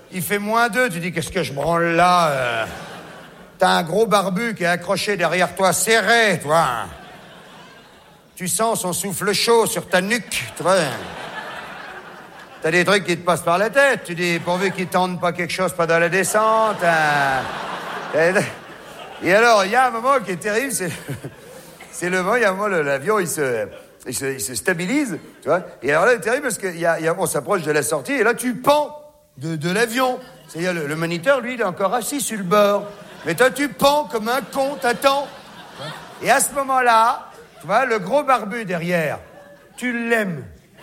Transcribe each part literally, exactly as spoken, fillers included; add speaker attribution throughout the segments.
Speaker 1: il fait moins deux, tu dis, qu'est-ce que je branle là euh... T'as un gros barbu qui est accroché derrière toi, serré, toi. Tu sens son souffle chaud sur ta nuque, tu vois. T'as des trucs qui te passent par la tête. Tu dis, pourvu qu'il tente pas quelque chose pendant la descente. Hein. Et alors, il y a un moment qui est terrible, c'est, c'est le moment, il y a un moment, l'avion, il se, il se, il se stabilise, tu vois. Et alors là, c'est terrible parce qu'il y a, il y a, on s'approche de la sortie et là, tu pends de, de l'avion. C'est-à-dire, le, le moniteur, lui, il est encore assis sur le bord. Mais toi, tu pends comme un con, t'attends. Et à ce moment-là, tu vois, le gros barbu derrière, tu l'aimes.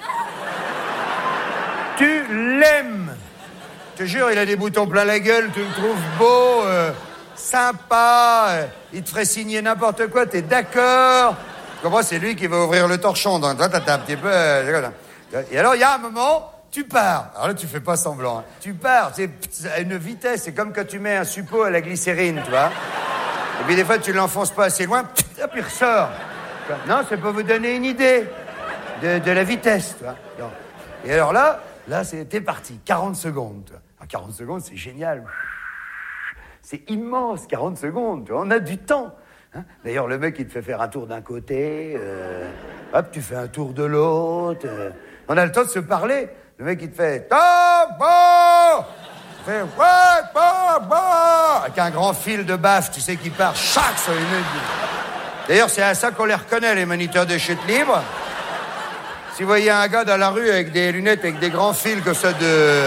Speaker 1: Tu l'aimes. Je te jure, il a des boutons plein la gueule, tu le trouves beau, euh, sympa, euh, il te ferait signer n'importe quoi, t'es d'accord. Tu comprends, c'est lui qui va ouvrir le torchon, donc toi, t'as un petit peu... Euh, et alors, il y a un moment... Tu pars. Alors là, tu fais pas semblant. Hein. Tu pars. C'est à une vitesse. C'est comme quand tu mets un suppôt à la glycérine, tu vois. Et puis des fois, tu l'enfonces pas assez loin, hop, il ressort. Non, c'est pour vous donner une idée de, de la vitesse, tu vois. Non. Et alors là, là, c'était parti. quarante secondes, tu vois. Alors, quarante secondes, c'est génial. C'est immense, quarante secondes. Tu vois. On a du temps. Hein. D'ailleurs, le mec, il te fait faire un tour d'un côté. Euh, hop, tu fais un tour de l'autre. Euh, on a le temps de se parler. Le mec, il te fait « Top, bon !» Il fait « Ouais, bon, bon !» Avec un grand fil de baffe, tu sais, qui part chaque sur une minute. D'ailleurs, c'est à ça qu'on les reconnaît, les moniteurs de chute libre. Si vous voyez un gars dans la rue avec des lunettes, avec des grands fils comme ça de...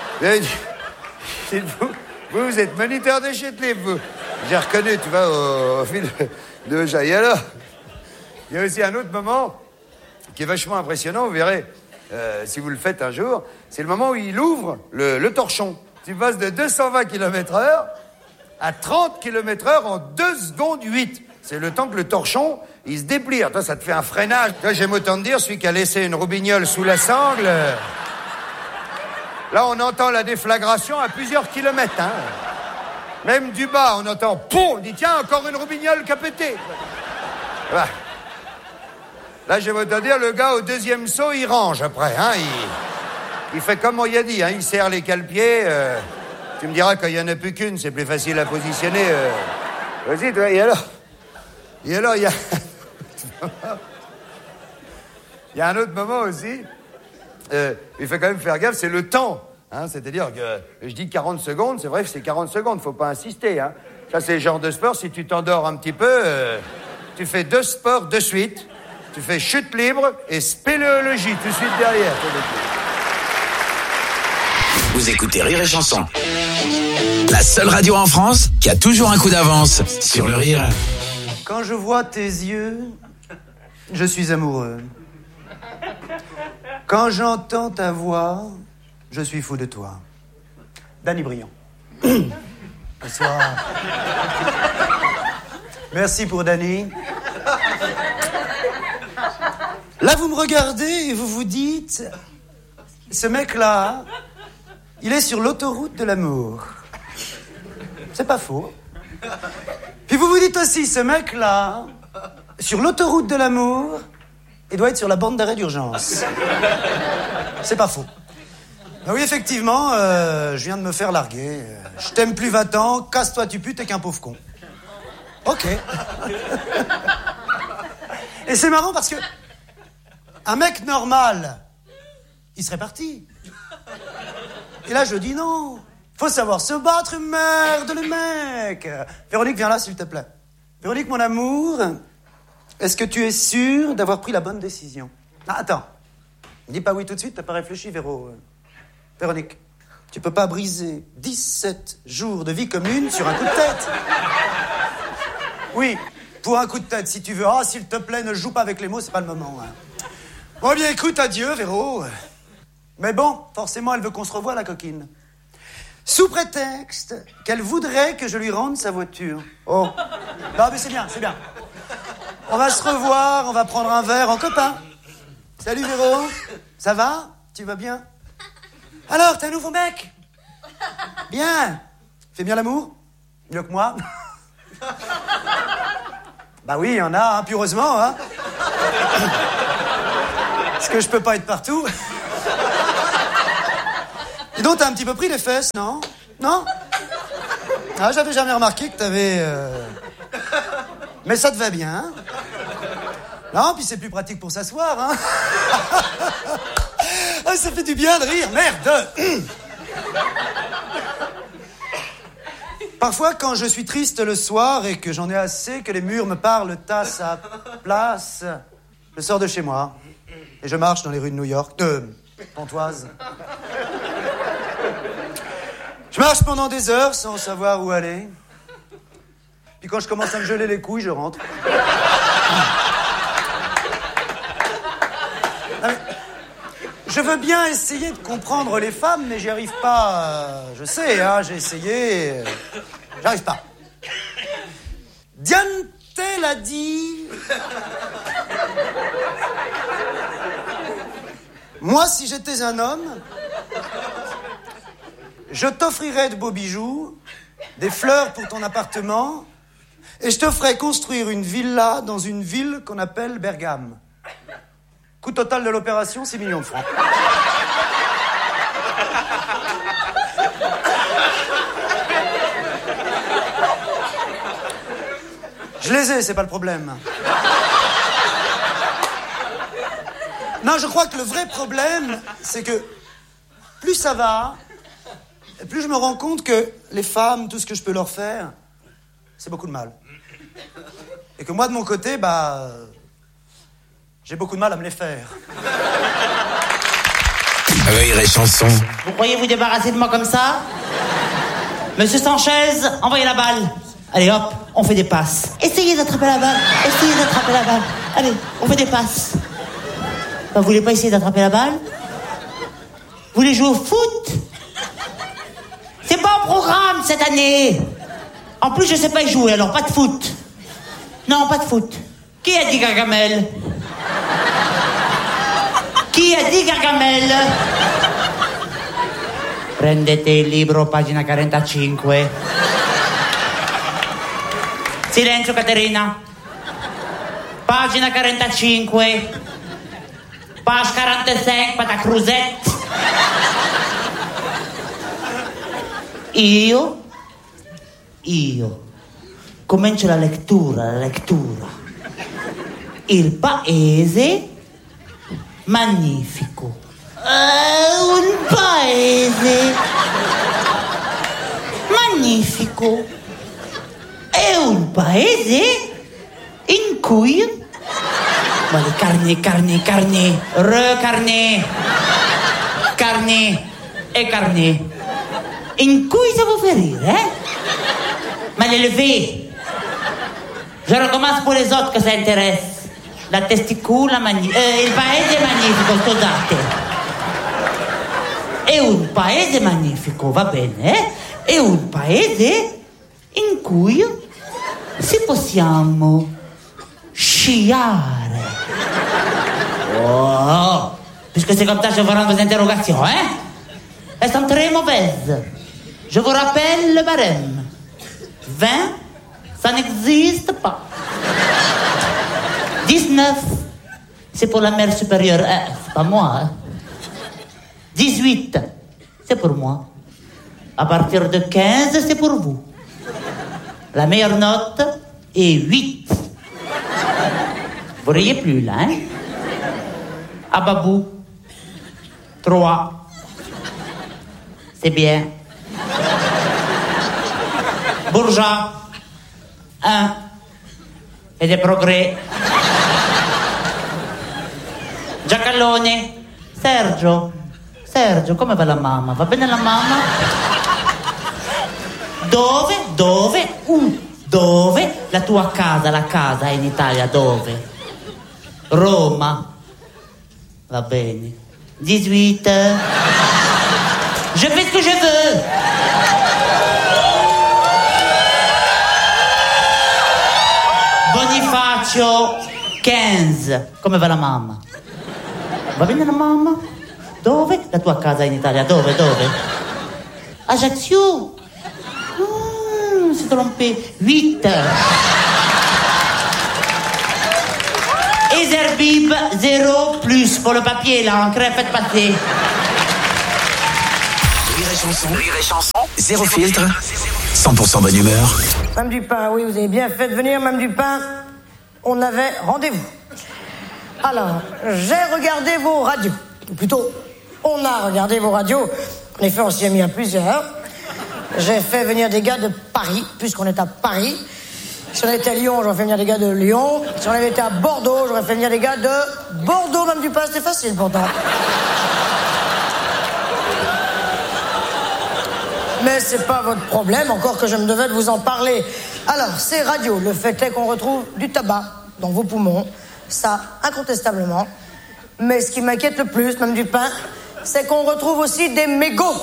Speaker 1: Vous, vous, vous êtes moniteur de chute libre, vous. J'ai reconnu, tu vois, au, au fil de... de et alors, il y a aussi un autre moment qui est vachement impressionnant, vous verrez. Euh, si vous le faites un jour, c'est le moment où il ouvre le, le torchon. Tu passes de deux cent vingt kilomètres heure à trente kilomètres heure en deux secondes huit. C'est le temps que le torchon, il se déplie. Toi, ça te fait un freinage. Toi, j'aime autant te dire, celui qui a laissé une roubignole sous la sangle. Là, on entend la déflagration à plusieurs kilomètres. Hein. Même du bas, on entend « Poum !» On dit « Tiens, encore une roubignole qui a pété. » Voilà. Là, je vais te dire, le gars, au deuxième saut, il range après. Hein, il, il fait comme on y a dit, hein, il serre les cale-pieds. Euh, tu me diras, quand il n'y en a plus qu'une, c'est plus facile à positionner. Euh. Vas-y, toi, et alors Et alors, il y a... il y a un autre moment aussi. Euh, il faut quand même faire gaffe, c'est le temps. Hein, c'est-à-dire que je dis quarante secondes, c'est vrai que c'est quarante secondes, faut pas insister. Hein. Ça, c'est le genre de sport, si tu t'endors un petit peu, euh, tu fais deux sports de suite. Tu fais chute libre et spéléologie tout de suite derrière.
Speaker 2: Vous écoutez Rire et Chanson. La seule radio en France qui a toujours un coup d'avance sur le rire.
Speaker 3: Quand je vois tes yeux, je suis amoureux. Quand j'entends ta voix, je suis fou de toi. Danny Briand. Bonsoir. Merci pour Danny. Là, vous me regardez et vous vous dites, ce mec-là, il est sur l'autoroute de l'amour. C'est pas faux. Puis vous vous dites aussi, ce mec-là, sur l'autoroute de l'amour, il doit être sur la bande d'arrêt d'urgence. C'est pas faux. Ben oui, effectivement, euh, je viens de me faire larguer. Je t'aime plus, va-t'en, casse-toi, tu putes, t'es qu'un pauvre con. Ok. Et c'est marrant parce que un mec normal, il serait parti. Et là, je dis non. Faut savoir se battre, merde, le mec. Véronique, viens là, s'il te plaît. Véronique, mon amour, est-ce que tu es sûre d'avoir pris la bonne décision? Ah, attends. Dis pas oui tout de suite, t'as pas réfléchi, Véro. Véronique, tu peux pas briser dix-sept jours de vie commune sur un coup de tête. Oui, pour un coup de tête, si tu veux. Ah, s'il te plaît, ne joue pas avec les mots, c'est pas le moment. Hein. Bon, bien, écoute, adieu, Véro. Mais bon, forcément, elle veut qu'on se revoie, la coquine. Sous prétexte qu'elle voudrait que je lui rende sa voiture. Oh. Non, mais c'est bien, c'est bien. On va se revoir, on va prendre un verre en copain. Salut, Véro. Ça va? Tu vas bien? Alors, t'es un nouveau mec? Bien. Fais bien l'amour? Mieux que moi? Bah oui, il y en a, hein, puis heureusement, hein. Parce que je peux pas être partout. Donc t'as un petit peu pris les fesses, non? Non? Ah, j'avais jamais remarqué que t'avais... Euh... Mais ça te va bien, hein? Non, puis c'est plus pratique pour s'asseoir, hein? Ah, ça fait du bien de rire, merde! Parfois, quand je suis triste le soir et que j'en ai assez que les murs me parlent à sa place, je sors de chez moi et je marche dans les rues de New York, de Pontoise. Je marche pendant des heures sans savoir où aller. Puis quand je commence à me geler les couilles, je rentre. Je veux bien essayer de comprendre les femmes, mais j'y arrive pas. Je sais, hein, j'ai essayé. J'arrive pas. Diane Tell a dit... Moi, si j'étais un homme, je t'offrirais de beaux bijoux, des fleurs pour ton appartement, et je te ferais construire une villa dans une ville qu'on appelle Bergame. Coût total de l'opération, six millions de francs. Je les ai, c'est pas le problème. Non, je crois que le vrai problème, c'est que plus ça va, plus je me rends compte que les femmes, tout ce que je peux leur faire, c'est beaucoup de mal. Et que moi, de mon côté, bah... j'ai beaucoup de mal à me les faire.
Speaker 2: Rire et chanson.
Speaker 4: Vous croyez vous débarrasser de moi comme ça? Monsieur Sanchez, envoyez la balle. Allez hop, on fait des passes. Essayez d'attraper la balle. Essayez d'attraper la balle. Allez, on fait des passes. Vous voulez pas essayer d'attraper la balle? Vous voulez jouer au foot? C'est pas au programme cette année. En plus, je sais pas y jouer, alors pas de foot. Non, pas de foot. Qui a dit Gargamel? Chi a dit Gargamel? Prendete il libro, pagina quarantacinque. Silenzio, Caterina. Pagina quarantacinque. Page quarantacinque, pata crusette. Io, io, comincio la lettura, la lettura. Il paese magnifico. È un paese magnifico. È un paese in cui... Vale, carne, carne, carne, re carne, carne et carne. In cui ça vous fait rire, hein? Mal élevé. Je recommence pour les autres que ça intéresse. La testicula magnifica. Eh, il paese magnifico, scusate. È un paese magnifico, va bene, eh? È un paese in cui si possiamo sciare. Oh, puisque c'est comme ça, je vais rendre vos interrogations, hein? Elles sont très mauvaises. Je vous rappelle le barème. vingt, ça n'existe pas. dix-neuf, c'est pour la mère supérieure. Eh, c'est pas moi, hein? dix-huit, c'est pour moi. À partir de quinze, c'est pour vous. La meilleure note est huit. Vous riez plus, là, hein? Ababou, trois. C'est bien. Bourgeat, un. Et des progrès. Giacalone, Sergio. Sergio, come va la mamma? Va bene la mamma? Dove? Dove? Uh, dove? La tua casa, la casa in Italia, dove? Roma. Va bene. dix-huit. Je fais ce que je veux. Bonifacio, quinze. Come va la mamma? Va bene la mamma? Dove? La tua casa in Italia, dove? Dove? Ajaccio. Mmh, si trompé. huit. Et Zerbib, zéro plus pour le papier, là, en crème, faites passer.
Speaker 2: et Chanson. Rire et Chanson. Zéro filtre. cent pour cent bonne humeur.
Speaker 5: Mme Dupin, oui, vous avez bien fait de venir, Mme Dupin. On avait rendez-vous. Alors, j'ai regardé vos radios. Ou plutôt, on a regardé vos radios. En effet, on s'y est mis à plusieurs. J'ai fait venir des gars de Paris, puisqu'on est à Paris. Si on était à Lyon, j'aurais fait venir des gars de Lyon. Si on avait été à Bordeaux, j'aurais fait venir des gars de Bordeaux. Mme Dupin, c'était facile pourtant. Mais c'est pas votre problème, encore que je me devais de vous en parler. Alors, ces radios, le fait est qu'on retrouve du tabac dans vos poumons. Ça, incontestablement. Mais ce qui m'inquiète le plus, Mme Dupin, c'est qu'on retrouve aussi des mégots.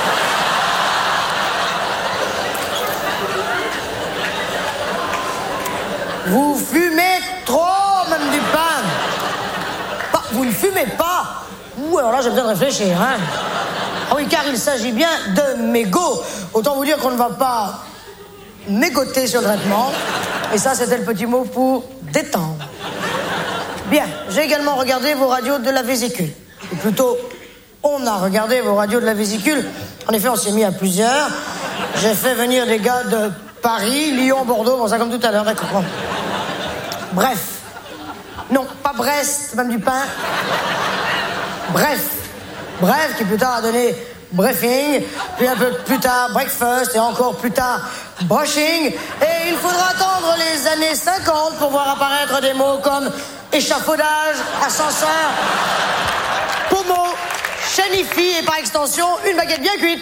Speaker 5: Vous fumez trop, Mme Dupin. Bah, vous ne fumez pas. Ouh, alors là, j'ai besoin de réfléchir, hein. Ah oui, car il s'agit bien de mégots. Autant vous dire qu'on ne va pas mégoter sur le traitement. Et ça, c'était le petit mot pour détendre. Bien, j'ai également regardé vos radios de la vésicule. Ou plutôt, on a regardé vos radios de la vésicule. En effet, on s'est mis à plusieurs. J'ai fait venir des gars de Paris, Lyon, Bordeaux, bon, ça comme tout à l'heure, d'accord. Bref. Non, pas Brest, Mme Dupin. Bref. Bref, qui plus tard a donné briefing, puis un peu plus tard breakfast, et encore plus tard brushing. Et il faudra attendre les années cinquante pour voir apparaître des mots comme échafaudage, ascenseur, pommeau, chanifi et par extension, une baguette bien cuite.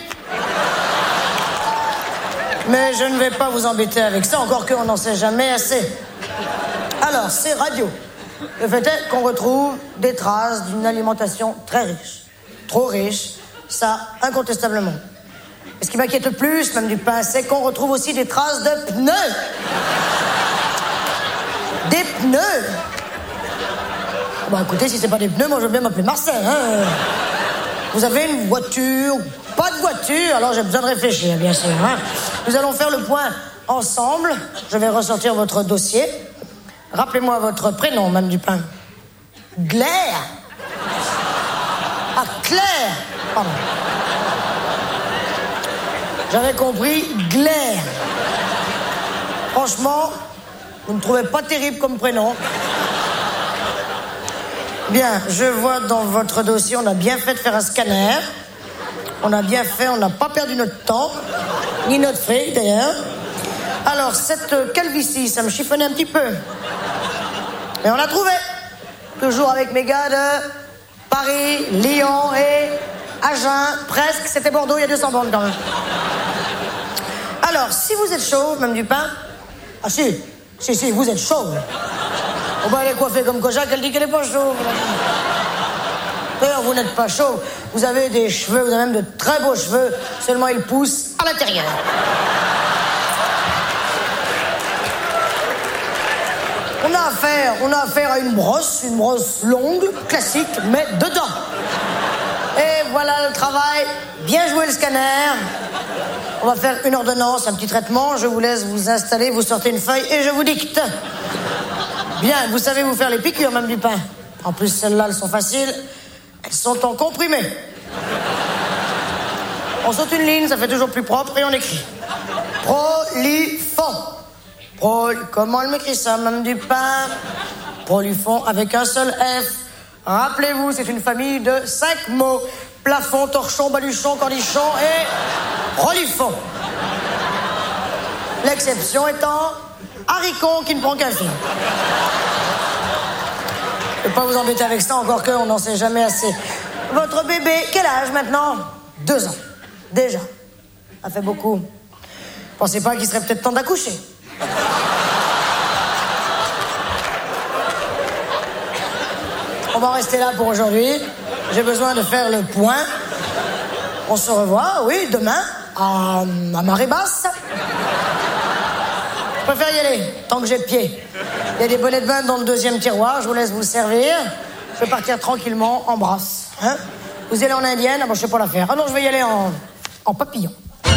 Speaker 5: Mais je ne vais pas vous embêter avec ça, encore qu'on n'en sait jamais assez. Alors, ces radios. Le fait est qu'on retrouve des traces d'une alimentation très riche. Trop riche, ça, incontestablement. Et ce qui m'inquiète le plus, Mme Dupin, c'est qu'on retrouve aussi des traces de pneus. Des pneus. Bon, écoutez, si c'est pas des pneus, moi je veux bien m'appeler Marcel, hein. Vous avez une voiture, pas de voiture, alors j'ai besoin de réfléchir, bien sûr, hein. Nous allons faire le point ensemble. Je vais ressortir votre dossier. Rappelez-moi votre prénom, Mme Dupin. Glaire. Ah, Claire. Pardon. J'avais compris Glaire. Franchement, vous ne trouvez pas terrible comme prénom. Bien, je vois dans votre dossier, on a bien fait de faire un scanner. On a bien fait, on n'a pas perdu notre temps. Ni notre fric, d'ailleurs. Alors, cette calvitie, ça me chiffonnait un petit peu. Mais on l'a trouvé. Toujours avec mes gars de Paris, Lyon et Agen. Presque, c'était Bordeaux, il y a deux cents bornes quand même. Alors, si vous êtes chaud, Mme Dupin... Ah si, si, si, vous êtes chaud. On va aller coiffer comme Kojak, elle dit qu'elle n'est pas chaude. D'ailleurs, vous n'êtes pas chaud. Vous avez des cheveux, vous avez même de très beaux cheveux, seulement ils poussent à l'intérieur. On a affaire, on a affaire à une brosse, une brosse longue, classique, mais dedans. Et voilà le travail. Bien joué le scanner. On va faire une ordonnance, un petit traitement. Je vous laisse vous installer, vous sortez une feuille et je vous dicte. Bien, vous savez vous faire les piqûres, Mme Dupin. En plus, celles-là, elles sont faciles. Elles sont en comprimé. On saute une ligne, ça fait toujours plus propre et on écrit. Prolifon. Pro... Comment elle m'écrit ça, Mme Dupin? Prolifon avec un seul F. Rappelez-vous, c'est une famille de cinq mots. Plafond, torchon, baluchon, cornichon et prolifon. L'exception étant haricot qui ne prend qu'un fil. Je ne vais pas vous embêter avec ça, encore qu'on n'en sait jamais assez. Votre bébé, quel âge maintenant? Deux ans. Déjà. Ça fait beaucoup. Pensez pas qu'il serait peut-être temps d'accoucher? On va rester là pour aujourd'hui. J'ai besoin de faire le point. On se revoit, oui, demain, à, à marée basse. Je préfère y aller, tant que j'ai pied. Il y a des bonnets de bain dans le deuxième tiroir, je vous laisse vous servir. Je vais partir tranquillement en brasse. Hein? Vous y allez en indienne? Ah bon, je sais pas la faire. Ah non, je vais y aller en, en papillon.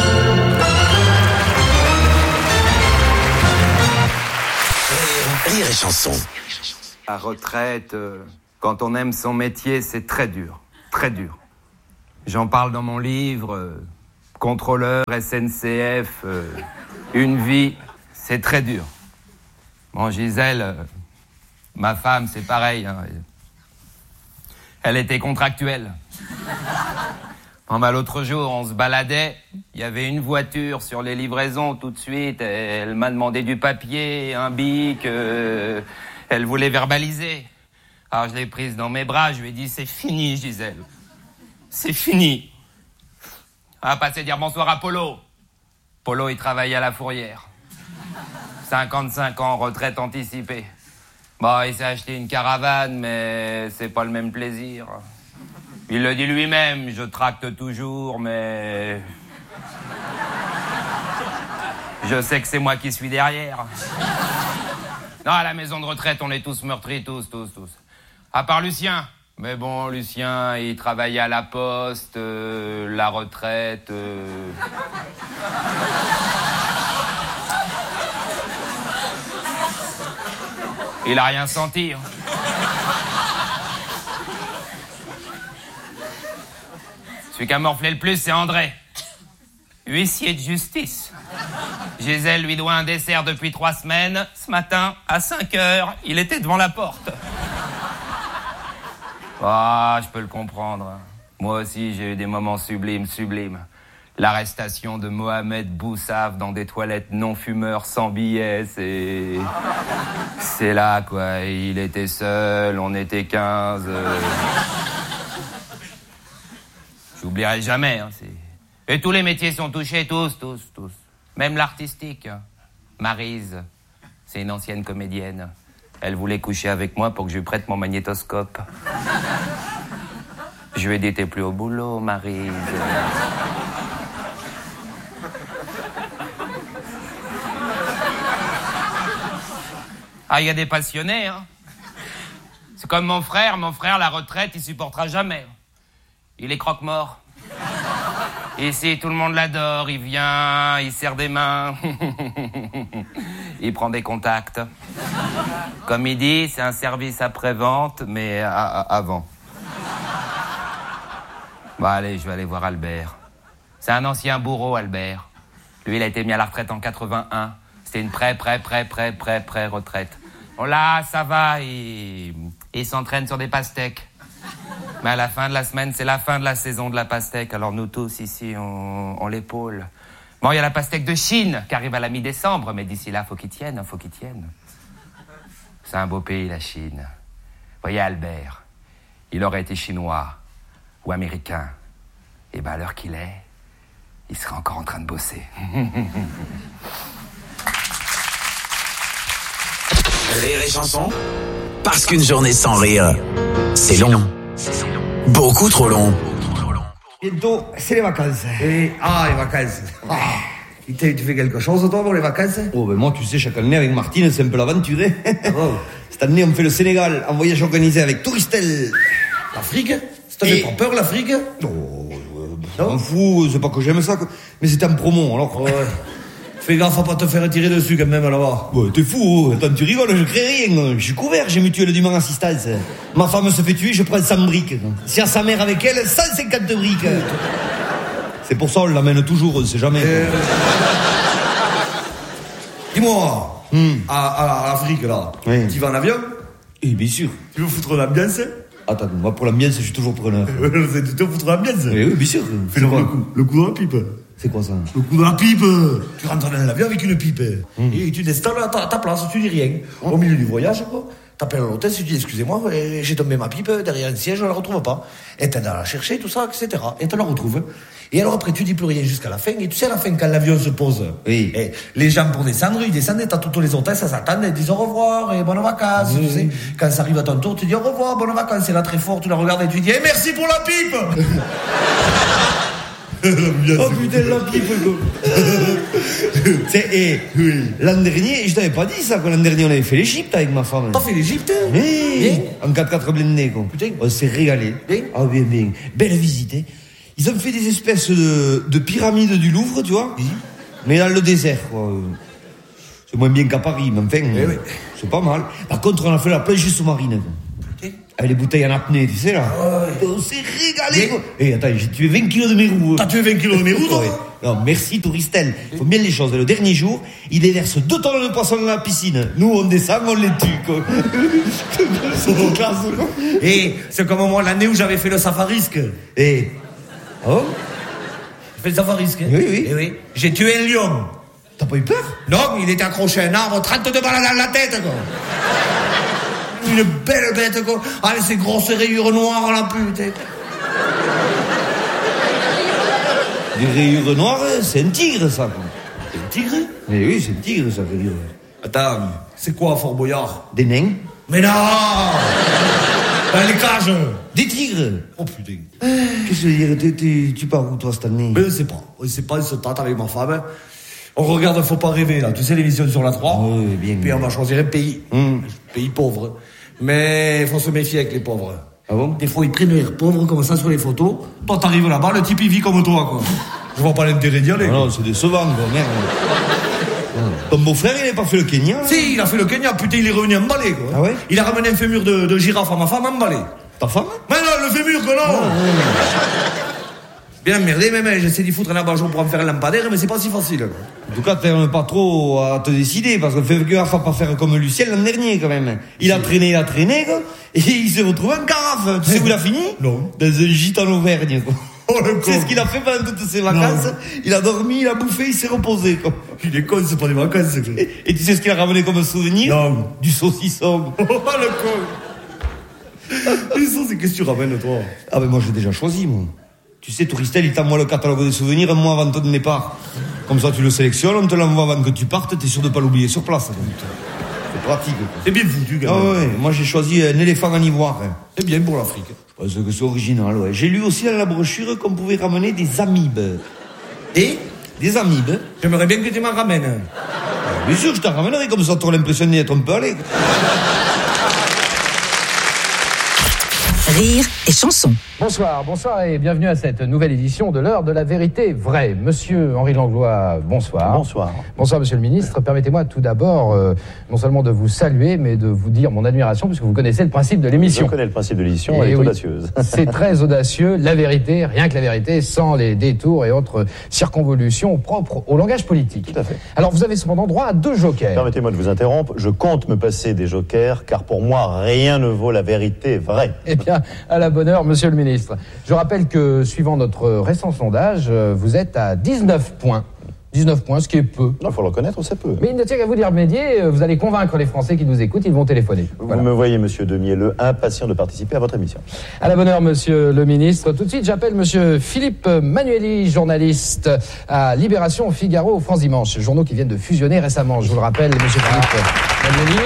Speaker 2: Rire et Chanson.
Speaker 6: La retraite, euh, quand on aime son métier, c'est très dur. Très dur. J'en parle dans mon livre. Euh, contrôleur S N C F, euh, une vie, c'est très dur. Bon, Gisèle, euh, ma femme, c'est pareil. Hein. Elle était contractuelle. Bon, bah, l'autre jour, on se baladait, il y avait une voiture sur les livraisons tout de suite. Elle m'a demandé du papier, un bic, euh, elle voulait verbaliser. Alors je l'ai prise dans mes bras, je lui ai dit, c'est fini, Gisèle. C'est fini. On va passer dire bonsoir à Polo. Polo, il travaille à la Fourrière. cinquante-cinq ans, retraite anticipée. Bon, il s'est acheté une caravane, mais c'est pas le même plaisir. Il le dit lui-même, je tracte toujours, mais... je sais que c'est moi qui suis derrière. Non, à la maison de retraite, on est tous meurtris, tous, tous, tous. À part Lucien. Mais bon, Lucien, il travaillait à la poste, euh, la retraite... Euh... Il a rien senti. Hein. Celui qui a morflé le plus, c'est André. Huissier de justice. Gisèle lui doit un dessert depuis trois semaines. Ce matin, à cinq heures, il était devant la porte. Ah, je peux le comprendre. Moi aussi, j'ai eu des moments sublimes, sublimes. L'arrestation de Mohamed Boussaf dans des toilettes non-fumeurs sans billets, c'est... c'est là, quoi. Il était seul, on était quinze. Euh... J'oublierai jamais, hein, c'est... Et tous les métiers sont touchés, tous, tous, tous. Même l'artistique. Maryse, c'est une ancienne comédienne. Elle voulait coucher avec moi pour que je lui prête mon magnétoscope. Je lui ai dit, t'es plus au boulot, Maryse. Ah, il y a des passionnés, hein. C'est comme mon frère. Mon frère, la retraite, il supportera jamais. Il est croque-mort. Ici, tout le monde l'adore. Il vient, il serre des mains. Il prend des contacts. Comme il dit, c'est un service après-vente, mais à, à, avant. Bon, allez, je vais aller voir Albert. C'est un ancien bourreau, Albert. Lui, il a été mis à la retraite en quatre-vingt-un. C'était une pré, pré, pré, pré, pré, pré retraite. Bon, là, ça va, il, il s'entraîne sur des pastèques. Mais à la fin de la semaine, c'est la fin de la saison de la pastèque. Alors nous tous, ici, on, on l'épaule. Bon, il y a la pastèque de Chine qui arrive à la mi-décembre, mais d'ici là, faut qu'il tienne, faut qu'il tienne. C'est un beau pays, la Chine. Voyez, Albert, il aurait été chinois ou américain. Et ben, à l'heure qu'il est, il serait encore en train de bosser.
Speaker 2: Rire et chanson, parce qu'une journée sans rire, c'est long. Beaucoup trop long.
Speaker 1: Bientôt, c'est les vacances. Et, ah, les vacances. Ah. Putain, tu fais quelque chose, toi, pour les vacances?
Speaker 7: Oh, ben moi, tu sais, chaque année, avec Martine, c'est un peu l'aventure. Oh. Cette année, on fait le Sénégal, en voyage organisé avec Touristel.
Speaker 1: L'Afrique? Ça t'a fait pas peur, l'Afrique?
Speaker 7: Non, je m'en fous, c'est pas que j'aime ça, mais c'était en promo, alors...
Speaker 1: Ouais. Fais gaffe à pas te faire tirer dessus, quand même, là-bas.
Speaker 7: Ouais, t'es fou, oh. Attends, tu rigoles, je crée rien. Je suis couvert, j'ai mutuelle d'humain assistance. Ma femme se fait tuer, je prends cent briques. Si à sa mère avec elle, cent cinquante briques. C'est pour ça, on l'amène toujours, on sait jamais. Euh...
Speaker 1: Dis-moi, hmm. à, à, à l'Afrique, là, oui. Tu vas en avion?
Speaker 7: Eh bien sûr.
Speaker 1: Tu veux foutre l'ambiance?
Speaker 7: Attends, moi, pour l'ambiance, je suis toujours preneur.
Speaker 1: C'est tu veux foutre l'ambiance?
Speaker 7: Oui, oui, bien sûr.
Speaker 1: Fais le, le coup, le coup dans la pipe.
Speaker 7: C'est quoi ça?
Speaker 1: Le coup de la pipe. Tu rentres dans l'avion avec une pipe. Mmh. Et tu t'installes à ta, ta place, tu dis rien. Mmh. Au milieu du voyage, quoi. T'appelles à l'hôtel, tu dis excusez-moi, j'ai tombé ma pipe derrière un siège, je la retrouve pas. Et t'as à la chercher, tout ça, et cetera. Et tu la retrouves. Et alors après, tu dis plus rien jusqu'à la fin. Et tu sais, à la fin, quand l'avion se pose,
Speaker 7: oui.
Speaker 1: Et les gens pour descendre, ils descendent, et t'as tous les hôtels, ça s'attend, et disent au revoir, et bonnes vacances, mmh. Tu sais. Quand ça arrive à ton tour, tu dis au revoir, bonnes vacances, et là, très fort, tu la regardes et tu dis, eh, merci pour la pipe!
Speaker 7: Oh putain, la pipe, quoi. C'est, et, oui. L'an dernier, je t'avais pas dit ça, quoi. L'an dernier, on avait fait l'Égypte avec ma femme.
Speaker 1: T'as fait l'Égypte?
Speaker 7: Oui. En quatre quatre blindés, quoi.
Speaker 1: Putain.
Speaker 7: On s'est régalé.
Speaker 1: Bien.
Speaker 7: Ah, bien, bien. Belle visite, hein. Ils ont fait des espèces de, de pyramides du Louvre, tu vois. Oui. Mais dans le désert, quoi. C'est moins bien qu'à Paris, mais enfin,
Speaker 1: oui, oui.
Speaker 7: C'est pas mal. Par contre, on a fait la plage sous-marine, quoi. Avec les bouteilles en apnée, tu sais, là. Oh, on s'est régalé, quoi. Eh, attends, j'ai tué vingt kilos de mérou.
Speaker 8: T'as tué vingt kilos de mérou, toi?
Speaker 7: Ouais. Non, merci, Touristel. Faut bien les choses. Le dernier jour, il déverse deux tonnes de poissons dans la piscine. Nous, on descend, on les tue, quoi. C'est trop classe, quoi.
Speaker 8: Et c'est comme moi l'année où j'avais fait le safarisque.
Speaker 7: Eh. Oh?
Speaker 8: J'ai fait le safarisque.
Speaker 7: Oui, oui.
Speaker 8: Eh oui. J'ai tué un lion.
Speaker 7: T'as pas eu peur?
Speaker 8: Non, il était accroché à un arbre, trente-deux balles dans la tête, quoi. Une belle bête, quoi. Avec ses grosses rayures noires, la pute.
Speaker 7: Des rayures noires, c'est un tigre, ça, quoi.
Speaker 8: C'est un tigre?
Speaker 7: Eh oui, c'est un tigre, ça, rayure.
Speaker 8: Attends, c'est quoi, Fort Boyard?
Speaker 7: Des nains?
Speaker 8: Mais non! Dans les cages!
Speaker 7: Des tigres?
Speaker 8: Oh putain.
Speaker 7: Qu'est-ce que je veux dire? T'es- t'es- Tu pars où, toi, cette année?
Speaker 8: Mais on sait pas. On sait pas, on se tâte avec ma femme. On regarde Faut pas rêver, là. Tu sais, l'émission sur la trois.
Speaker 7: Oui, bien.
Speaker 8: Puis on va choisir un pays.
Speaker 7: Hum.
Speaker 8: Un pays pauvre. Mais il faut se méfier avec les pauvres.
Speaker 7: Ah bon?
Speaker 8: Des fois, ils prennent l'air pauvres comme ça sur les photos. Toi, t'arrives là-bas, le type, il vit comme toi, quoi. Je vois pas l'intérêt d'y aller.
Speaker 7: Ah non, c'est décevant, quoi, merde. Ton beau-frère, il n'est pas fait le Kenya, là?
Speaker 8: Si, il a fait le Kenya, putain, il est revenu emballé, quoi.
Speaker 7: Ah ouais?
Speaker 8: Il a ramené un fémur de, de girafe à ma femme emballé.
Speaker 7: Ta femme?
Speaker 8: Mais non, le fémur, que non! Bien emmerdé, même, j'essaie d'y foutre un abat-jour pour en faire un lampadaire, mais c'est pas si facile, quoi.
Speaker 7: En tout cas, t'aimes pas trop à te décider, parce que fais gaffe à pas faire comme Lucien l'an dernier, quand même. Il a traîné, il a traîné, quoi, et il s'est retrouvé en carafe. Tu sais où il a fini?
Speaker 8: Non.
Speaker 7: Dans un gîte en Auvergne, quoi.
Speaker 8: Oh, le
Speaker 7: C'est
Speaker 8: con.
Speaker 7: ce qu'il a fait pendant toutes ses vacances.
Speaker 8: Non.
Speaker 7: Il a dormi, il a bouffé, il s'est reposé, quoi.
Speaker 8: Il est con, c'est pas des vacances, c'est que...
Speaker 7: Et, et tu sais ce qu'il a ramené comme souvenir?
Speaker 8: Non.
Speaker 7: Du saucisson.
Speaker 8: Oh, le con. Mais ça, c'est qu'est-ce que tu ramènes, toi?
Speaker 7: Ah ben moi j'ai déjà choisi, moi. Tu sais, Touristel, il t'envoie le catalogue des souvenirs un mois avant ton départ. Comme ça, tu le sélectionnes, on te l'envoie avant que tu partes, t'es sûr de pas l'oublier sur place. Donc, c'est pratique, quoi.
Speaker 8: C'est bien foutu, quand
Speaker 7: Ah
Speaker 8: même.
Speaker 7: ouais, moi j'ai choisi un éléphant en ivoire. Hein.
Speaker 8: C'est bien pour l'Afrique.
Speaker 7: Je pense que c'est original, ouais. J'ai lu aussi dans la brochure qu'on pouvait ramener des amibes.
Speaker 8: Et
Speaker 7: Des amibes?
Speaker 8: j'aimerais bien que tu m'en ramènes.
Speaker 7: Bien sûr, je t'en ramènerai, comme ça t'auras l'impression d'être un peu allé.
Speaker 9: Rire et chanson.
Speaker 10: Bonsoir, bonsoir et bienvenue à cette nouvelle édition de l'heure de la vérité vraie. Monsieur Henri Langlois, bonsoir.
Speaker 11: Bonsoir.
Speaker 10: Bonsoir, monsieur le ministre. Permettez-moi tout d'abord, euh, non seulement de vous saluer, mais de vous dire mon admiration, puisque vous connaissez le principe de l'émission.
Speaker 11: Je connais le principe de l'édition,
Speaker 10: Eh
Speaker 11: elle est
Speaker 10: oui.
Speaker 11: audacieuse.
Speaker 10: C'est très audacieux, la vérité, rien que la vérité, sans les détours et autres circonvolutions propres au langage politique.
Speaker 11: Tout à fait.
Speaker 10: Alors, vous avez cependant droit à deux jokers.
Speaker 11: Permettez-moi de vous interrompre, je compte me passer des jokers, car pour moi, rien ne vaut la vérité vraie.
Speaker 10: Eh bien, à la bonne heure, monsieur le ministre. Je rappelle que, suivant notre récent sondage, euh, vous êtes à dix-neuf points. dix-neuf points, ce qui est peu.
Speaker 11: Il faut le reconnaître, c'est peu.
Speaker 10: Mais il ne tient qu'à vous d'y remédier, euh, vous allez convaincre les Français qui nous écoutent, ils vont téléphoner.
Speaker 11: Vous
Speaker 10: Voilà.
Speaker 11: me voyez, monsieur Demielleux, impatient de participer à votre émission.
Speaker 10: À la bonne heure, monsieur le ministre. Tout de suite, j'appelle monsieur Philippe Manueli, journaliste à Libération, Figaro, France Dimanche, journaux qui viennent de fusionner récemment. Je vous le rappelle, monsieur Philippe Manueli.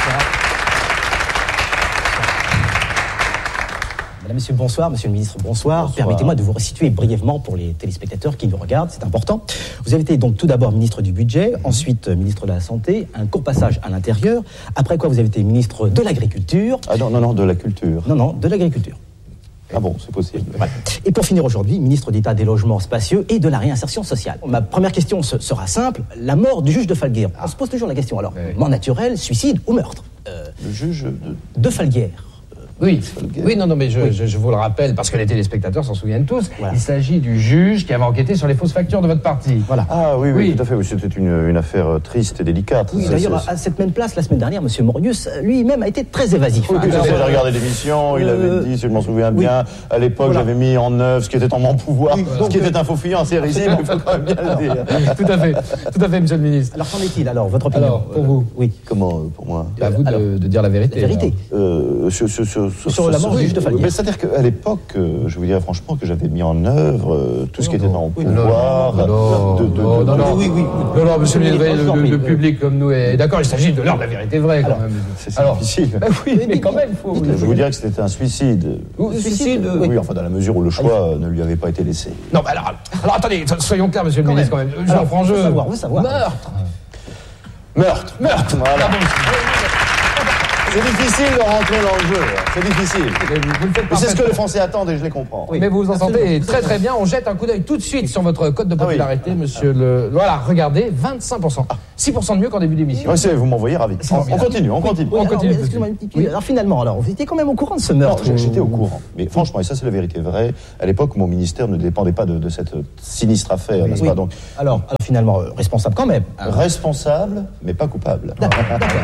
Speaker 12: Madame, monsieur, bonsoir. Monsieur le ministre, bonsoir.
Speaker 11: Bonsoir.
Speaker 12: Permettez-moi de vous resituer brièvement pour les téléspectateurs qui nous regardent, c'est important. Vous avez été donc tout d'abord ministre du Budget, ensuite euh, ministre de la Santé, un court passage à l'Intérieur, après quoi vous avez été ministre de l'Agriculture.
Speaker 11: Ah non, non, non, de la culture.
Speaker 12: Non, non, de l'Agriculture.
Speaker 11: Ah bon, c'est possible.
Speaker 12: Voilà. Et pour finir aujourd'hui, ministre d'État des Logements Spacieux et de la Réinsertion Sociale. Ma première question se- sera simple. La mort du juge de Falguière. On se pose toujours la question, alors,
Speaker 10: Oui.
Speaker 12: mort naturelle, suicide ou meurtre euh,
Speaker 11: Le juge de...
Speaker 12: De Falguière.
Speaker 10: Oui, oui, non, non, mais je, je, je vous le rappelle, parce que les téléspectateurs s'en souviennent tous,
Speaker 12: Voilà.
Speaker 10: il s'agit du juge qui avait enquêté sur les fausses factures de votre parti.
Speaker 12: Voilà.
Speaker 11: Ah oui, oui,
Speaker 10: Oui.
Speaker 11: tout à fait. Oui, c'était une, une affaire euh, triste et délicate.
Speaker 12: Oui,
Speaker 11: Ça,
Speaker 12: d'ailleurs,
Speaker 11: c'est-
Speaker 12: à cette même place, la semaine dernière, M. Morius, lui-même a été très évasif.
Speaker 11: Oui,
Speaker 12: hein.
Speaker 11: tout à fait,
Speaker 10: alors,
Speaker 11: j'ai regardé l'émission, il
Speaker 12: euh,
Speaker 11: avait dit, si je m'en souviens
Speaker 12: oui.
Speaker 11: bien, à l'époque
Speaker 12: Voilà.
Speaker 11: j'avais mis en œuvre ce qui était en mon pouvoir,
Speaker 12: Oui,
Speaker 11: ce
Speaker 12: donc,
Speaker 11: qui
Speaker 12: euh,
Speaker 11: était un faux fuyant assez risible, il faut quand même bien le dire.
Speaker 10: Tout à fait, tout à fait, monsieur le ministre.
Speaker 12: Alors, qu'en est-il, alors, votre opinion
Speaker 10: Alors, pour
Speaker 12: Euh,
Speaker 10: vous
Speaker 12: Oui.
Speaker 11: Comment, euh, pour moi
Speaker 10: À vous de,
Speaker 12: alors,
Speaker 10: de dire la vérité.
Speaker 12: La vérité.
Speaker 11: Euh, sur, sur, sur,
Speaker 12: Sur la mort du juge de Falguière.
Speaker 11: Mais c'est-à-dire qu'à l'époque, euh, je vous dirais franchement que j'avais mis en œuvre euh, tout ce qui était dans mon
Speaker 10: Oui,
Speaker 11: pouvoir.
Speaker 10: non, non,
Speaker 11: de- de-
Speaker 10: non,
Speaker 11: de-
Speaker 10: non,
Speaker 11: de-
Speaker 10: non,
Speaker 12: oui, oui.
Speaker 10: non, non, monsieur le ministre,
Speaker 12: Je vous en
Speaker 10: le,
Speaker 12: prie,
Speaker 10: le
Speaker 12: euh,
Speaker 10: public comme nous est d'accord, il s'agit de l'heure de la vérité vraie quand
Speaker 12: Alors,
Speaker 10: même.
Speaker 11: c'est
Speaker 10: Alors,
Speaker 11: difficile.
Speaker 10: ben oui, mais quand même, faut.
Speaker 11: Je vous dirais que c'était un suicide.
Speaker 10: Ou-
Speaker 12: Suicide,
Speaker 11: Oui,
Speaker 12: oui.
Speaker 11: enfin dans la mesure où le choix euh, ne lui avait pas été laissé.
Speaker 10: Non, mais alors, alors attendez, soyons clairs, monsieur le
Speaker 12: Quand
Speaker 10: ministre, quand même.
Speaker 12: même.
Speaker 10: Jean
Speaker 12: Alors,
Speaker 10: Frangeux.
Speaker 12: on veut savoir, on veut savoir.
Speaker 10: Meurtre.
Speaker 11: Meurtre.
Speaker 10: Meurtre.
Speaker 11: Voilà.
Speaker 10: Ah bon,
Speaker 11: C'est difficile de rentrer dans le jeu. C'est difficile.
Speaker 10: Vous, vous le faites
Speaker 11: Mais c'est ce que
Speaker 10: parfaitement.
Speaker 11: les Français attendent et je les comprends.
Speaker 10: Oui, mais vous vous en sentez très très bien. On jette un coup d'œil tout de suite sur votre code de popularité, ah oui. monsieur le... Voilà, regardez, vingt-cinq pour cent. six pour cent de mieux qu'en début d'émission.
Speaker 11: Oui, c'est, vous m'envoyez ravi. On, on continue, on continue.
Speaker 12: Oui,
Speaker 11: on
Speaker 12: alors,
Speaker 11: continue.
Speaker 12: excusez-moi, une petite- oui, alors finalement, alors, vous étiez quand même au courant de ce meurtre.
Speaker 11: Non, j'étais au courant. Mais franchement, et ça c'est la vérité vraie, à l'époque, mon ministère ne dépendait pas de, de cette sinistre affaire, n'est-ce
Speaker 12: Oui.
Speaker 11: pas? Donc,
Speaker 12: Alors, alors finalement, euh, responsable quand même. Alors,
Speaker 11: responsable, mais pas coupable.
Speaker 12: d'accord, d'accord.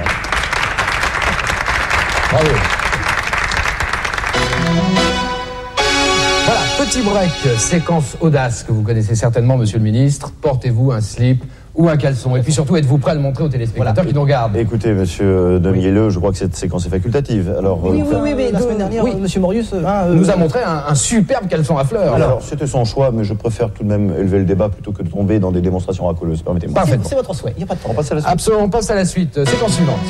Speaker 10: Bravo. Voilà, petit break, séquence audace que vous connaissez certainement, monsieur le ministre. Portez-vous un slip ou un caleçon. Et puis surtout, êtes-vous prêt à le montrer aux téléspectateurs
Speaker 12: Voilà.
Speaker 10: qui nous regardent?
Speaker 11: Écoutez, monsieur de Mielleux, je crois que cette séquence est facultative. Alors,
Speaker 12: Oui,
Speaker 11: euh,
Speaker 12: oui, oui, mais la semaine dernière,
Speaker 10: oui.
Speaker 12: euh, monsieur Morius euh, hein, euh,
Speaker 10: nous a montré un, un superbe caleçon à fleurs.
Speaker 11: alors, c'était son choix, mais je préfère tout de même élever le débat plutôt que de tomber dans des démonstrations racoleuses. Permettez-moi.
Speaker 10: Parfait.
Speaker 12: c'est, c'est votre souhait, il n'y a pas de
Speaker 11: On
Speaker 12: problème.
Speaker 11: passe à la suite.
Speaker 10: Absolument, on passe à la suite. Euh, Séquence suivante.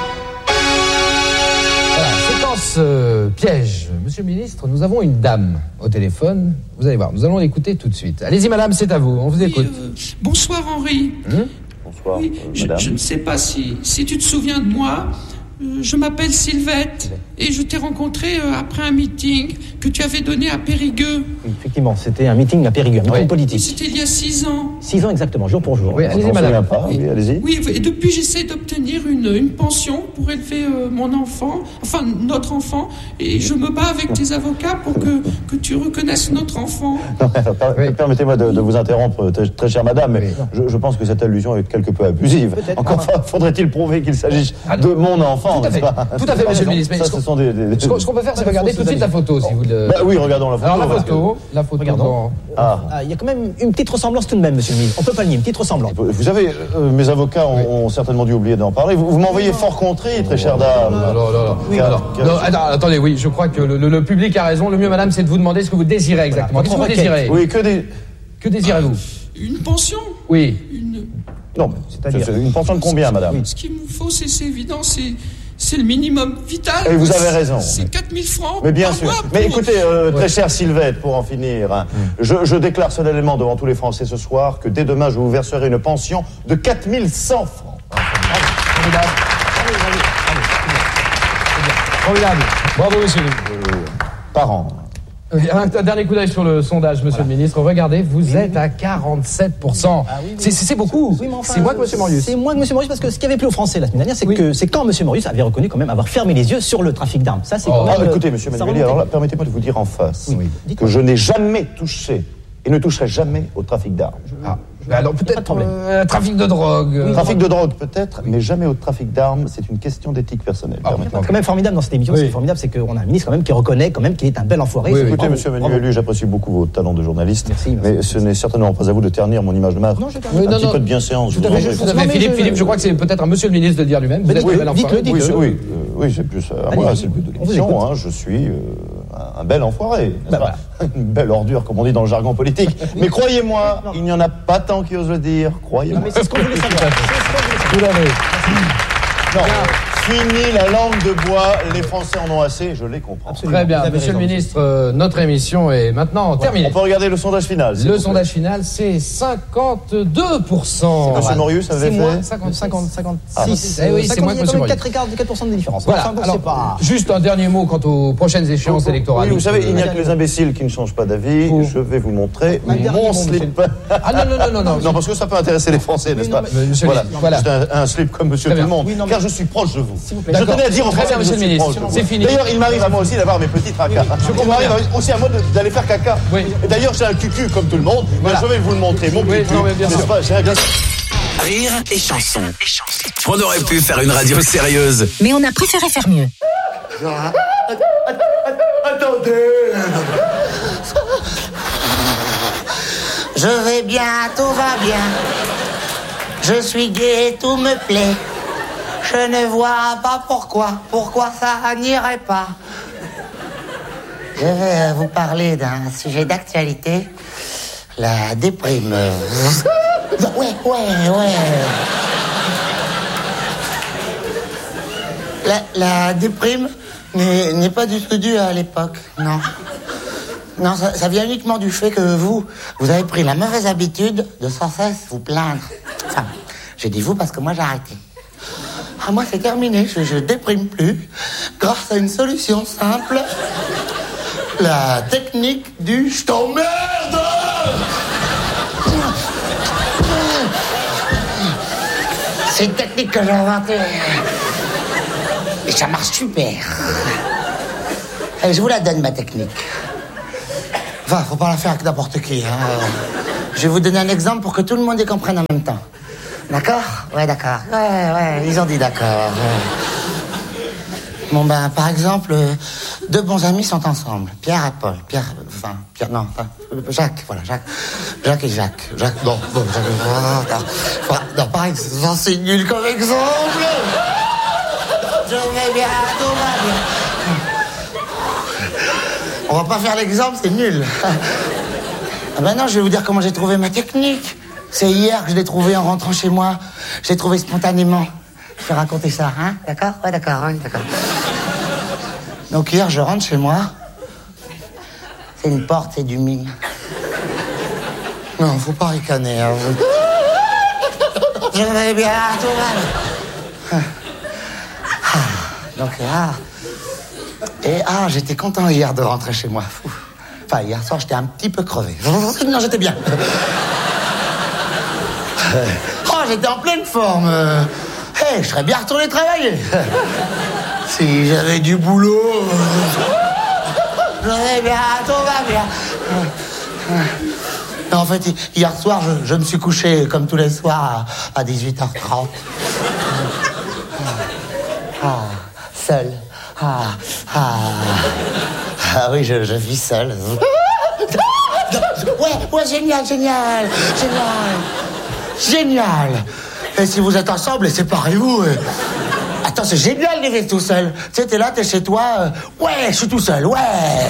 Speaker 10: Voilà, séquence euh, piège. Monsieur le ministre, nous avons une dame au téléphone. Vous allez voir, nous allons l'écouter tout de suite. Allez-y, madame, c'est à vous. On vous
Speaker 9: Oui,
Speaker 10: écoute.
Speaker 9: euh, bonsoir Henri.
Speaker 11: Bonsoir,
Speaker 9: Oui,
Speaker 11: euh,
Speaker 9: je,
Speaker 11: madame.
Speaker 9: je ne sais pas si, si tu te souviens de moi. Euh, je m'appelle Sylvette et je t'ai rencontré euh, après un meeting que tu avais donné à Périgueux.
Speaker 12: Effectivement, c'était un meeting à Périgueux, un meeting
Speaker 10: Oui.
Speaker 12: politique.
Speaker 9: C'était il y a six ans.
Speaker 12: Six ans exactement, jour pour jour.
Speaker 10: Oui,
Speaker 11: Je
Speaker 10: allez-y,
Speaker 11: m'en
Speaker 10: madame.
Speaker 11: souviens pas, oui, allez-y.
Speaker 9: Oui, et depuis j'essaie d'obtenir une, une pension pour élever euh, mon enfant, enfin notre enfant, et je me bats avec tes avocats pour que, que tu reconnaisses notre enfant.
Speaker 11: Non, alors, per-
Speaker 10: Oui.
Speaker 11: Permettez-moi de, de vous interrompre, très, très chère madame, mais je, je pense que cette allusion est quelque peu abusive.
Speaker 12: Peut-être.
Speaker 11: Encore fa- faudrait-il prouver qu'il s'agisse
Speaker 10: Ah,
Speaker 11: de mon enfant,
Speaker 10: Tout à
Speaker 11: n'est-ce
Speaker 10: fait.
Speaker 11: pas?
Speaker 10: Tout à fait, monsieur le ministre. Mais
Speaker 11: Ça,
Speaker 10: ce
Speaker 11: ce
Speaker 10: qu'on-
Speaker 11: sont des... des-
Speaker 10: Ce qu'on ce qu'on peut faire, c'est regarder tout de suite la photo, si vous le...
Speaker 11: Bah oui, regardons la photo.
Speaker 10: Alors la
Speaker 11: parce que-
Speaker 10: photo, la photo
Speaker 12: Regardons.
Speaker 10: dans...
Speaker 11: Ah.
Speaker 12: Ah, il y a quand même une petite ressemblance tout de même, monsieur le ministre. On peut pas le nier, une petite ressemblance.
Speaker 11: Vous savez, euh, mes avocats ont, ont certainement dû oublier d'en parler. Vous, vous m'envoyez fort contré, très chère dame.
Speaker 10: Non, non, non.
Speaker 11: Oui,
Speaker 10: Non,
Speaker 11: alors,
Speaker 10: non, attends, attendez, oui, je crois que le, le- le public a raison. Le mieux, madame, c'est de vous demander ce que vous désirez exactement.
Speaker 12: Voilà,
Speaker 10: Qu'est-ce que vous
Speaker 12: votre
Speaker 10: désirez?
Speaker 11: Oui, que des...
Speaker 10: Que désirez-vous?
Speaker 9: Une pension
Speaker 10: Oui.
Speaker 9: une...
Speaker 11: Non, mais
Speaker 12: C'est-à-dire-
Speaker 11: c'est une pension de combien, madame?
Speaker 9: Ce qu'il me faut, c'est, c'est évident, c'est, c'est le minimum vital.
Speaker 11: Et vous avez raison.
Speaker 9: C'est quatre mille francs
Speaker 11: Mais bien
Speaker 9: par
Speaker 11: sûr.
Speaker 9: mois
Speaker 11: Mais
Speaker 9: pour-
Speaker 11: écoutez, euh, très chère Sylvette, pour en finir, hein, je, je déclare solennellement devant tous les Français ce soir que dès demain, je vous verserai une pension de quatre mille cent francs.
Speaker 10: Formidable. Formidable. Bravo, monsieur.
Speaker 11: Euh, par an.
Speaker 10: Un, un dernier coup d'œil sur le sondage, monsieur le ministre. Regardez, vous êtes à quarante-sept pour cent.
Speaker 12: Ah oui, oui.
Speaker 10: C'est- C'est c'est beaucoup.
Speaker 12: Oui, mais enfin,
Speaker 10: c'est moins que monsieur Morius.
Speaker 12: C'est moins que monsieur Morius parce que ce qui avait plu aux Français la semaine dernière, c'est
Speaker 10: Oui.
Speaker 12: que c'est quand monsieur Morius avait reconnu quand même avoir fermé les yeux sur le trafic d'armes. Ça, c'est
Speaker 10: Oh.
Speaker 12: quand même.
Speaker 11: Ah,
Speaker 12: euh,
Speaker 11: écoutez, monsieur
Speaker 12: ça
Speaker 11: Manueli,
Speaker 12: remontait.
Speaker 11: alors là, permettez-moi de vous dire en face
Speaker 12: Oui, oui.
Speaker 11: que
Speaker 12: Dites-moi.
Speaker 11: je n'ai jamais touché et ne toucherai jamais au trafic d'armes.
Speaker 10: Ah, alors
Speaker 12: pas de
Speaker 10: peut-être
Speaker 12: problème.
Speaker 10: euh, trafic de drogue. euh,
Speaker 11: Trafic de drogue peut-être, mais jamais au trafic d'armes, c'est une question d'éthique personnelle.
Speaker 10: Ah,
Speaker 11: permettez-moi.
Speaker 12: C'est quand même formidable dans cette émission.
Speaker 10: Oui.
Speaker 12: C'est formidable, c'est qu'on a un ministre quand même qui reconnaît quand même qu'il est un bel enfoiré.
Speaker 10: Oui,
Speaker 12: C'est-
Speaker 10: oui.
Speaker 11: Écoutez,
Speaker 12: bravo,
Speaker 11: monsieur
Speaker 12: bravo.
Speaker 11: Manuelu, j'apprécie beaucoup vos talents de journaliste,
Speaker 12: Merci, merci.
Speaker 11: mais ce n'est certainement pas à vous de ternir mon image de marque.
Speaker 12: Non, je
Speaker 11: un
Speaker 10: Oui, non,
Speaker 11: petit
Speaker 10: non.
Speaker 11: peu de bienséance, je
Speaker 10: Tout à
Speaker 11: vous en
Speaker 10: fait,
Speaker 11: prie.
Speaker 10: tout à fait.
Speaker 12: Non, mais
Speaker 10: Philippe,
Speaker 12: je-
Speaker 10: Philippe, je crois que c'est peut-être à monsieur le ministre de le dire lui-même. Vous
Speaker 12: Mais
Speaker 10: êtes
Speaker 12: dites-le,
Speaker 10: un bel
Speaker 12: dites-le,
Speaker 10: enfoiré.
Speaker 12: dites-le.
Speaker 11: Oui, c'est, oui, euh, oui, c'est plus à
Speaker 12: Allez,
Speaker 11: moi, c'est le but de
Speaker 12: on vous
Speaker 11: l'émission.
Speaker 12: écoute.
Speaker 11: Hein, je suis euh, un, un bel enfoiré, n'est-ce
Speaker 12: Bah,
Speaker 11: pas Une belle ordure, comme on dit dans le jargon politique. Mais croyez-moi, il n'y en a pas tant qui osent le dire. Croyez-moi.
Speaker 12: Mais c'est ce qu'on voulait savoir. C'est ce qu'on voulait savoir.
Speaker 10: Tout à fait.
Speaker 11: Non, fini la langue de bois. Les Français en ont assez, je les comprends.
Speaker 10: Très bien,
Speaker 12: Vous avez
Speaker 10: monsieur le
Speaker 12: raison,
Speaker 10: ministre, euh, notre émission est maintenant terminée.
Speaker 11: On peut regarder le sondage final. s'il
Speaker 10: Le
Speaker 11: vous plaît.
Speaker 10: sondage final, c'est cinquante-deux pour cent.
Speaker 11: C'est monsieur Morius avait
Speaker 12: C'est
Speaker 11: fait
Speaker 12: moins, cinquante, cinquante, cinquante-six.
Speaker 10: Ah, eh oui, c'est moins que monsieur
Speaker 12: quatre
Speaker 10: Morius.
Speaker 12: écarts, quatre pour cent de différence.
Speaker 10: Voilà,
Speaker 12: Enfin, bon,
Speaker 10: alors,
Speaker 12: c'est pas...
Speaker 10: juste un dernier mot quant aux prochaines échéances électorales.
Speaker 11: Oui, vous savez, il n'y a
Speaker 10: Euh,
Speaker 11: que les imbéciles qui ne changent pas d'avis.
Speaker 10: Oh.
Speaker 11: Je vais vous montrer
Speaker 12: Un dernier
Speaker 11: mon
Speaker 12: mot,
Speaker 11: slip.
Speaker 10: Ah non, non, non, non, non.
Speaker 11: Non, parce que ça peut intéresser les Français, n'est-ce
Speaker 12: non,
Speaker 11: pas
Speaker 10: mais- Monsieur
Speaker 11: Voilà,
Speaker 10: le- voilà.
Speaker 11: c'est un, un slip comme monsieur
Speaker 10: Très
Speaker 11: tout le
Speaker 10: bien.
Speaker 11: monde,
Speaker 12: Oui, non, mais-
Speaker 11: car je suis proche de vous.
Speaker 12: S'il vous plaît.
Speaker 11: Je
Speaker 10: D'accord.
Speaker 11: tenais à dire en
Speaker 10: Très
Speaker 11: France
Speaker 10: bien,
Speaker 11: que je
Speaker 10: monsieur le
Speaker 11: suis
Speaker 10: ministre.
Speaker 11: proche de vous.
Speaker 10: C'est fini.
Speaker 11: D'ailleurs, il m'arrive à moi aussi d'avoir mes petits tracas.
Speaker 10: je
Speaker 11: il
Speaker 10: comprends
Speaker 11: m'arrive
Speaker 10: bien.
Speaker 11: aussi à moi de- d'aller faire caca.
Speaker 10: Oui.
Speaker 11: Et d'ailleurs, j'ai un cucu comme tout le monde.
Speaker 10: Voilà.
Speaker 11: Mais je vais vous le montrer, mon
Speaker 10: Oui,
Speaker 11: cucu.
Speaker 10: non, mais bien
Speaker 11: n'est-ce
Speaker 10: sûr.
Speaker 11: pas J'ai un
Speaker 2: Rire et chanson. On aurait pu faire une radio sérieuse.
Speaker 13: Mais on a préféré faire mieux.
Speaker 4: Attendez. Je vais bien, tout va bien. Je suis gai, tout me plaît. Je ne vois pas pourquoi, pourquoi ça n'irait pas. Je vais vous parler d'un sujet d'actualité, la déprime. Ouais, ouais, ouais. La, la déprime n'est n'est pas du tout due à l'époque, non. Non, ça, ça vient uniquement du fait que vous, vous avez pris la mauvaise habitude de sans cesse vous plaindre. Enfin, j'ai dit vous parce que moi j'ai arrêté.
Speaker 13: Ah, moi, c'est terminé. Je, je déprime plus. Grâce à une solution simple. La technique du je t'emmerde. C'est une technique que j'ai inventée. Et ça marche super. Allez, je vous la donne, ma technique. Enfin, faut pas la faire avec n'importe qui. Hein. Je vais vous donner un exemple pour que tout le monde y comprenne en même temps. D'accord? Ouais, d'accord. Ouais, ouais, ils ont dit d'accord. Ouais. Bon, ben, par exemple, euh, deux bons amis sont ensemble. Pierre et Paul. Pierre, enfin, Pierre, non, enfin, Jacques, voilà, Jacques. Jacques et Jacques. Jacques, bon, bon, Jacques, non, non, non, par exemple, c'est nul comme exemple. Je vais bien, tout va bien. On va pas faire l'exemple, c'est nul. Ah ben non, je vais vous dire comment j'ai trouvé ma technique. C'est hier que je l'ai trouvé en rentrant chez moi. Je l'ai trouvé spontanément. Je vais raconter ça, hein? D'accord? Ouais, d'accord, ouais, d'accord. Donc hier, je rentre chez moi. C'est une porte, c'est du mime. Non, faut pas ricaner. Hein. Je vais bien, tout va bien. Ah, donc là... Et ah, j'étais content hier de rentrer chez moi. Enfin, hier soir, j'étais un petit peu crevé. Non, j'étais bien. Oh, j'étais en pleine forme. Hey, je serais bien retourné travailler. Si j'avais du boulot... J'aurais bien, tout va bien. Non, en fait, hier soir, je, je me suis couché, comme tous les soirs, à, à dix-huit heures trente. Ah, seul. Ah, ah, ah oui, je, je vis seul. Ouais, ouais, génial, génial, génial, génial. Et si vous êtes ensemble, séparez-vous. Attends, c'est génial de vivre tout seul. Tu sais, t'es là, t'es chez toi. Euh, ouais, je suis tout seul, ouais.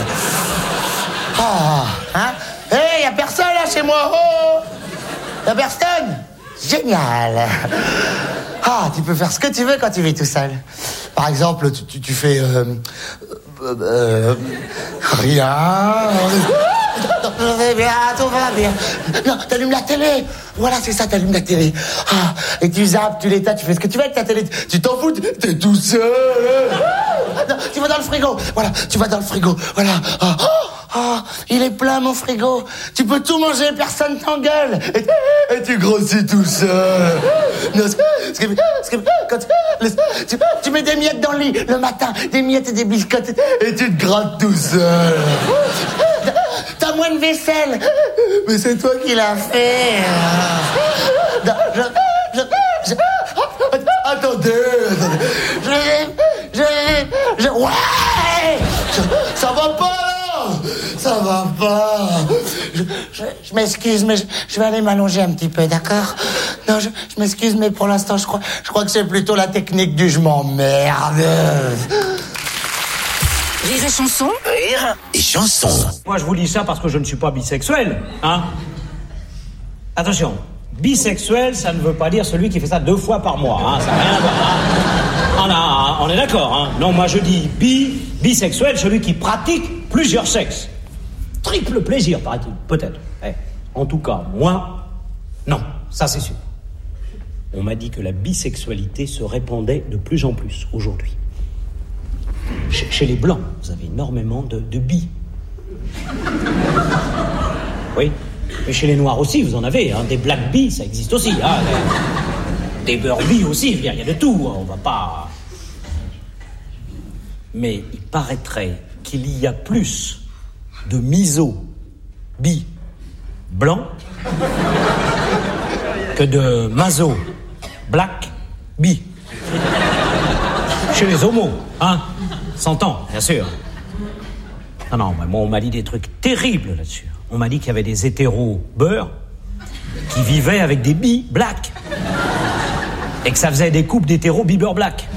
Speaker 13: Ah, hein? Hé, hey, y a personne là chez moi. Oh, y a personne. Génial. Ah, tu peux faire ce que tu veux quand tu vis tout seul. Par exemple, tu, tu, tu fais... Euh, euh, euh, rien... Tout va bien, tout va bien. Non, t'allumes la télé. Voilà, c'est ça, t'allumes la télé. Ah, et tu zappes, tu l'éteins, tu fais ce que tu veux avec ta télé. Tu t'en fous, t'es tout seul. Non, tu vas dans le frigo. Voilà, tu vas dans le frigo. Voilà. Ah, ah, il est plein, mon frigo. Tu peux tout manger, personne t'engueule. Et, et tu grossis tout seul. Non, ce que, ce que, quand tu, tu, tu mets des miettes dans le lit le matin, des miettes et des biscottes, et tu te grattes tout seul. T'as moins de vaisselle. Mais c'est toi qui l'as fait. Non, je, je, je, attendez, attendez. Je, je, je, ouais. Je, ça va pas, là. Ça va pas. Je, je, je m'excuse, mais je, je vais aller m'allonger un petit peu, d'accord? Non, je, je m'excuse, mais pour l'instant, je crois, je crois que c'est plutôt la technique du je m'emmerde.
Speaker 2: Rire et chanson. Rire et chanson.
Speaker 14: Moi, je vous dis ça parce que je ne suis pas bisexuel, hein. Attention, bisexuel, ça ne veut pas dire celui qui fait ça deux fois par mois, hein. Ça n'a rien à voir, hein. On, a, on est d'accord, hein. Non, moi je dis bi, bisexuel, celui qui pratique plusieurs sexes. Triple plaisir, paraît-il, peut-être. Eh, en tout cas, moi, non, ça c'est sûr. On m'a dit que la bisexualité se répandait de plus en plus aujourd'hui. Chez, chez les Blancs, vous avez énormément de, de bi. Oui, mais chez les Noirs aussi, vous en avez, hein, des black bi, ça existe aussi, hein, des, des beurre bi aussi, il y a de tout, hein, on va pas... Mais il paraîtrait qu'il y a plus de miso bi blanc que de maso black bi. Chez les homos, hein, s'entend, bien sûr. Non, non, moi, on m'a dit des trucs terribles là-dessus. On m'a dit qu'il y avait des hétéros beurre qui vivaient avec des bi black. Et que ça faisait des couples d'hétéros bi beurre black.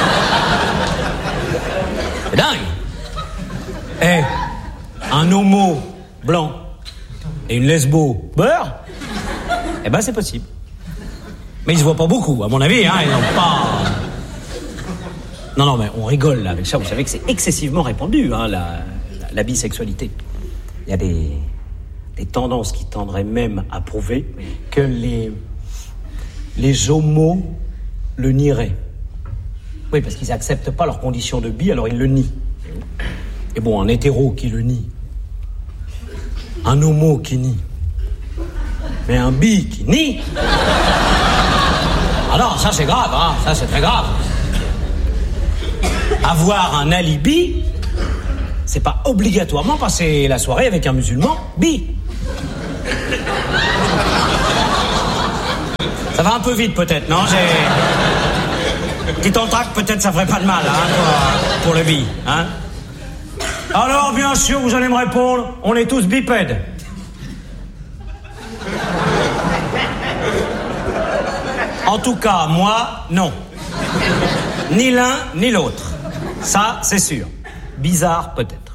Speaker 14: C'est dingue. Eh, un homo blanc et une lesbo beurre, eh ben c'est possible. Mais ils se voient pas beaucoup, à mon avis, hein, ils n'ont pas... Non, non, mais on rigole là avec ça. Vous savez que c'est excessivement répandu, hein, la, la, la bisexualité. Il y a des, des tendances qui tendraient même à prouver que les, les homos le nieraient. Oui, parce qu'ils acceptent pas leurs conditions de bi, alors ils le nient. Et bon, un hétéro qui le nie, un homo qui nie, mais un bi qui nie... Ah non, ça c'est grave, hein, ça c'est très grave. Avoir un alibi, c'est pas obligatoirement passer la soirée avec un musulman bi. Ça va un peu vite peut-être, non? J'ai... Petit entracte, peut-être ça ferait pas de mal, hein, pour, pour le bi, hein. Alors, bien sûr, vous allez me répondre, on est tous bipèdes. En tout cas, moi, non. Ni l'un, ni l'autre. Ça, c'est sûr. Bizarre, peut-être.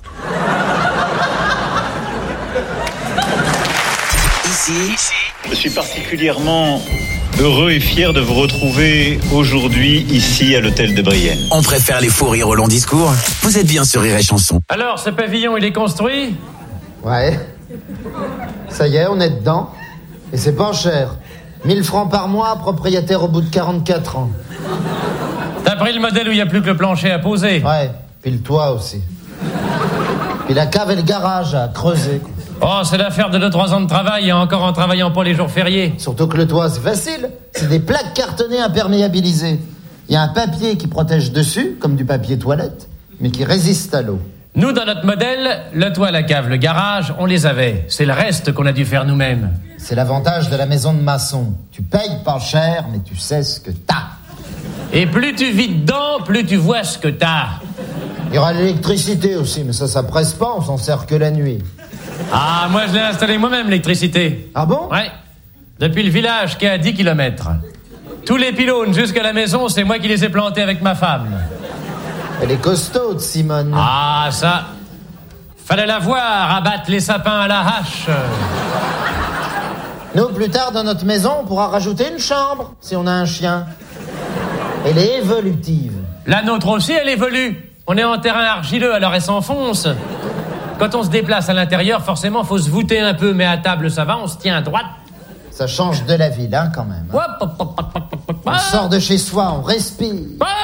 Speaker 2: Ici,
Speaker 15: je suis particulièrement heureux et fier de vous retrouver aujourd'hui ici à l'hôtel de Brienne.
Speaker 2: On préfère les faux rires au long discours. Vous êtes bien sur Rire et Chanson.
Speaker 10: Alors, ce pavillon, il est construit?
Speaker 16: Ouais. Ça y est, on est dedans. Et c'est pas cher. mille francs par mois, propriétaire au bout de quarante-quatre ans.
Speaker 10: T'as pris le modèle où il n'y a plus que le plancher à poser?
Speaker 16: Ouais, puis le toit aussi. Puis la cave et le garage à creuser.
Speaker 10: Oh, c'est l'affaire de deux trois ans de travail, et encore en travaillant pas les jours fériés.
Speaker 16: Surtout que le toit, c'est facile. C'est des plaques cartonnées imperméabilisées. Il y a un papier qui protège dessus, comme du papier toilette, mais qui résiste à l'eau.
Speaker 10: Nous, dans notre modèle, le toit, la cave, le garage, on les avait. C'est le reste qu'on a dû faire nous-mêmes.
Speaker 16: C'est l'avantage de la maison de maçon. Tu payes pas cher, mais tu sais ce que t'as.
Speaker 10: Et plus tu vis dedans, plus tu vois ce que t'as.
Speaker 16: Il y aura l'électricité aussi, mais ça, ça presse pas, on s'en sert que la nuit.
Speaker 10: Ah, moi, je l'ai installé moi-même, l'électricité.
Speaker 16: Ah bon?
Speaker 10: Ouais. Depuis le village qui est à dix kilomètres. Tous les pylônes jusqu'à la maison, c'est moi qui les ai plantés avec ma femme.
Speaker 16: Elle est costaude, Simone.
Speaker 10: Ah, ça... Fallait la voir abattre les sapins à la hache.
Speaker 16: Nous, plus tard, dans notre maison, on pourra rajouter une chambre, si on a un chien. Elle est évolutive.
Speaker 10: La nôtre aussi, elle évolue. On est en terrain argileux, alors elle s'enfonce. Quand on se déplace à l'intérieur, forcément, faut se voûter un peu, mais à table, ça va, on se tient à droite.
Speaker 16: Ça change de la ville, hein, quand même. Hein. On sort de chez soi, on respire.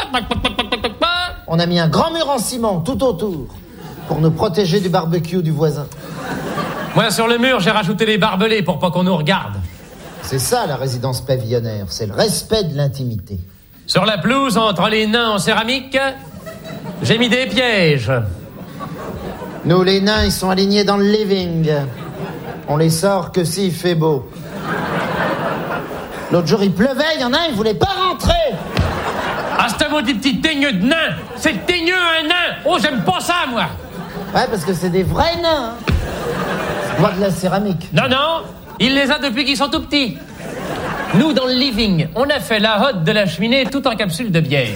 Speaker 16: On a mis un grand mur en ciment tout autour pour nous protéger du barbecue du voisin.
Speaker 10: Moi, sur le mur, j'ai rajouté les barbelés pour pas qu'on nous regarde.
Speaker 16: C'est ça, la résidence pavillonnaire. C'est le respect de l'intimité.
Speaker 10: Sur la pelouse, entre les nains en céramique, j'ai mis des pièges.
Speaker 16: Nous, les nains, ils sont alignés dans le living. On les sort que s'il fait beau. L'autre jour, il pleuvait, il y en a un, il voulait pas rentrer.
Speaker 10: Ah, c'est un maudit petit teigneux de nain. C'est teigneux, un nain. Oh, j'aime pas ça, moi.
Speaker 16: Ouais, parce que c'est des vrais nains. C'est pas de la céramique.
Speaker 10: Non, non, il les a depuis qu'ils sont tout petits. Nous, dans le living, on a fait la hotte de la cheminée tout en capsule de bière.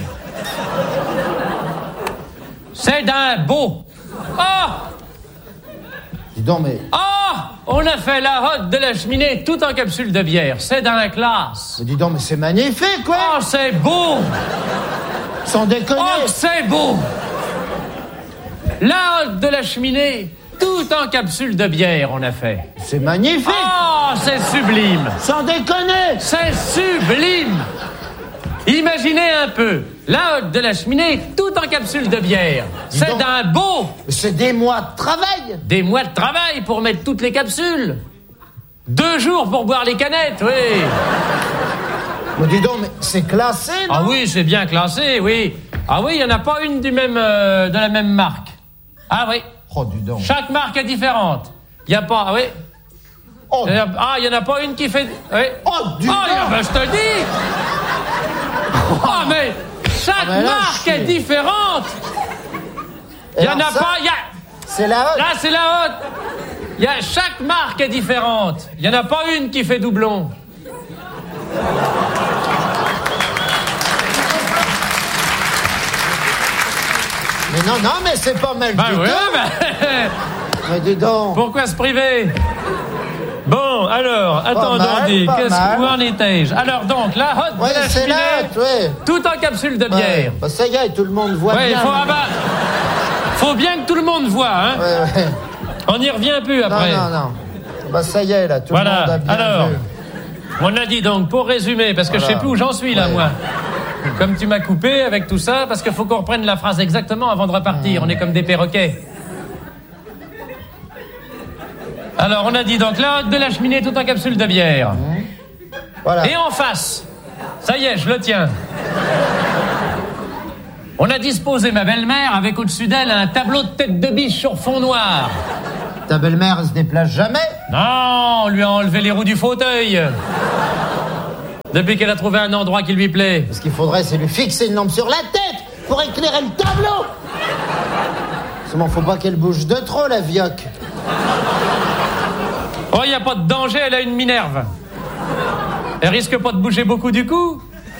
Speaker 10: C'est d'un beau. Oh!
Speaker 16: Dis donc, mais...
Speaker 10: Oh! On a fait la hotte de la cheminée tout en capsule de bière. C'est dans la classe.
Speaker 16: Mais dis donc, mais c'est magnifique, quoi!
Speaker 10: Oh, c'est beau!
Speaker 16: Sans déconner!
Speaker 10: Oh, c'est beau! La hotte de la cheminée tout en capsule de bière, on a fait.
Speaker 16: C'est magnifique!
Speaker 10: Oh, c'est sublime!
Speaker 16: Sans déconner!
Speaker 10: C'est sublime! Imaginez un peu, la hotte de la cheminée, tout en capsule de bière. C'est d'un beau...
Speaker 16: C'est des mois de travail.
Speaker 10: Des mois de travail pour mettre toutes les capsules. Deux jours pour boire les canettes, oui.
Speaker 16: Mais dis donc, mais c'est classé, non?
Speaker 10: Ah oui, c'est bien classé, oui. Ah oui, il n'y en a pas une du même, euh, de la même marque. Ah oui.
Speaker 16: Oh, dis donc.
Speaker 10: Chaque marque est différente. Il n'y a pas... Ah oui.
Speaker 16: Oh.
Speaker 10: Ah, il n'y en a pas une qui fait... Oui.
Speaker 16: Oh, dis donc.
Speaker 10: Oh, ben, je te dis. Oh, mais chaque
Speaker 16: Ah, mais là,
Speaker 10: marque
Speaker 16: je
Speaker 10: est
Speaker 16: suis-
Speaker 10: différente. Il n'y en a
Speaker 16: ça,
Speaker 10: pas... y a...
Speaker 16: C'est la hotte.
Speaker 10: Là, c'est la hotte. Il y a... Chaque marque est différente. Il n'y en a pas une qui fait doublon.
Speaker 16: Mais non, non, mais c'est pas mal
Speaker 10: Ben
Speaker 16: du
Speaker 10: oui,
Speaker 16: tout.
Speaker 10: ben...
Speaker 16: Mais dis donc.
Speaker 10: Pourquoi se priver? Bon, alors, attends,
Speaker 16: mal,
Speaker 10: Dandy,
Speaker 16: pas
Speaker 10: qu'est-ce
Speaker 16: mal.
Speaker 10: où en étais-je? Alors donc, la hotte
Speaker 16: Ouais,
Speaker 10: de la
Speaker 16: c'est la
Speaker 10: cheminée,
Speaker 16: hotte, ouais.
Speaker 10: tout en capsule de
Speaker 16: Ouais.
Speaker 10: bière.
Speaker 16: Bah, ça y est, tout le monde voit
Speaker 10: Ouais, il
Speaker 16: bien.
Speaker 10: faut,
Speaker 16: maintenant.
Speaker 10: ah bah, faut bien que tout le monde voit, hein.
Speaker 16: Ouais, ouais.
Speaker 10: On n'y revient plus après.
Speaker 16: Non, non, non. Bah, ça y est, là, tout
Speaker 10: Voilà,
Speaker 16: le monde a bien
Speaker 10: alors,
Speaker 16: vu.
Speaker 10: on a dit donc, pour résumer, parce que je
Speaker 16: Voilà.
Speaker 10: sais plus où j'en suis là,
Speaker 16: Ouais.
Speaker 10: moi.
Speaker 17: comme tu m'as coupé avec tout ça, parce qu'il faut qu'on reprenne la phrase exactement avant de repartir. On est comme des perroquets. Alors, on a dit donc là, de la cheminée tout en capsule de bière.
Speaker 16: Voilà.
Speaker 17: Et en face, ça y est, je le tiens. On a disposé ma belle-mère avec au-dessus d'elle un tableau de tête de biche sur fond noir.
Speaker 16: Ta belle-mère, elle se déplace jamais?
Speaker 17: Non, on lui a enlevé les roues du fauteuil. Depuis qu'elle a trouvé un endroit qui lui plaît.
Speaker 16: Ce qu'il faudrait, c'est lui fixer une lampe sur la tête pour éclairer le tableau. Seulement, faut pas qu'elle bouge de trop, la vioque.
Speaker 17: Oh, il n'y a pas de danger, elle a une Minerve. Elle risque pas de bouger beaucoup du coup.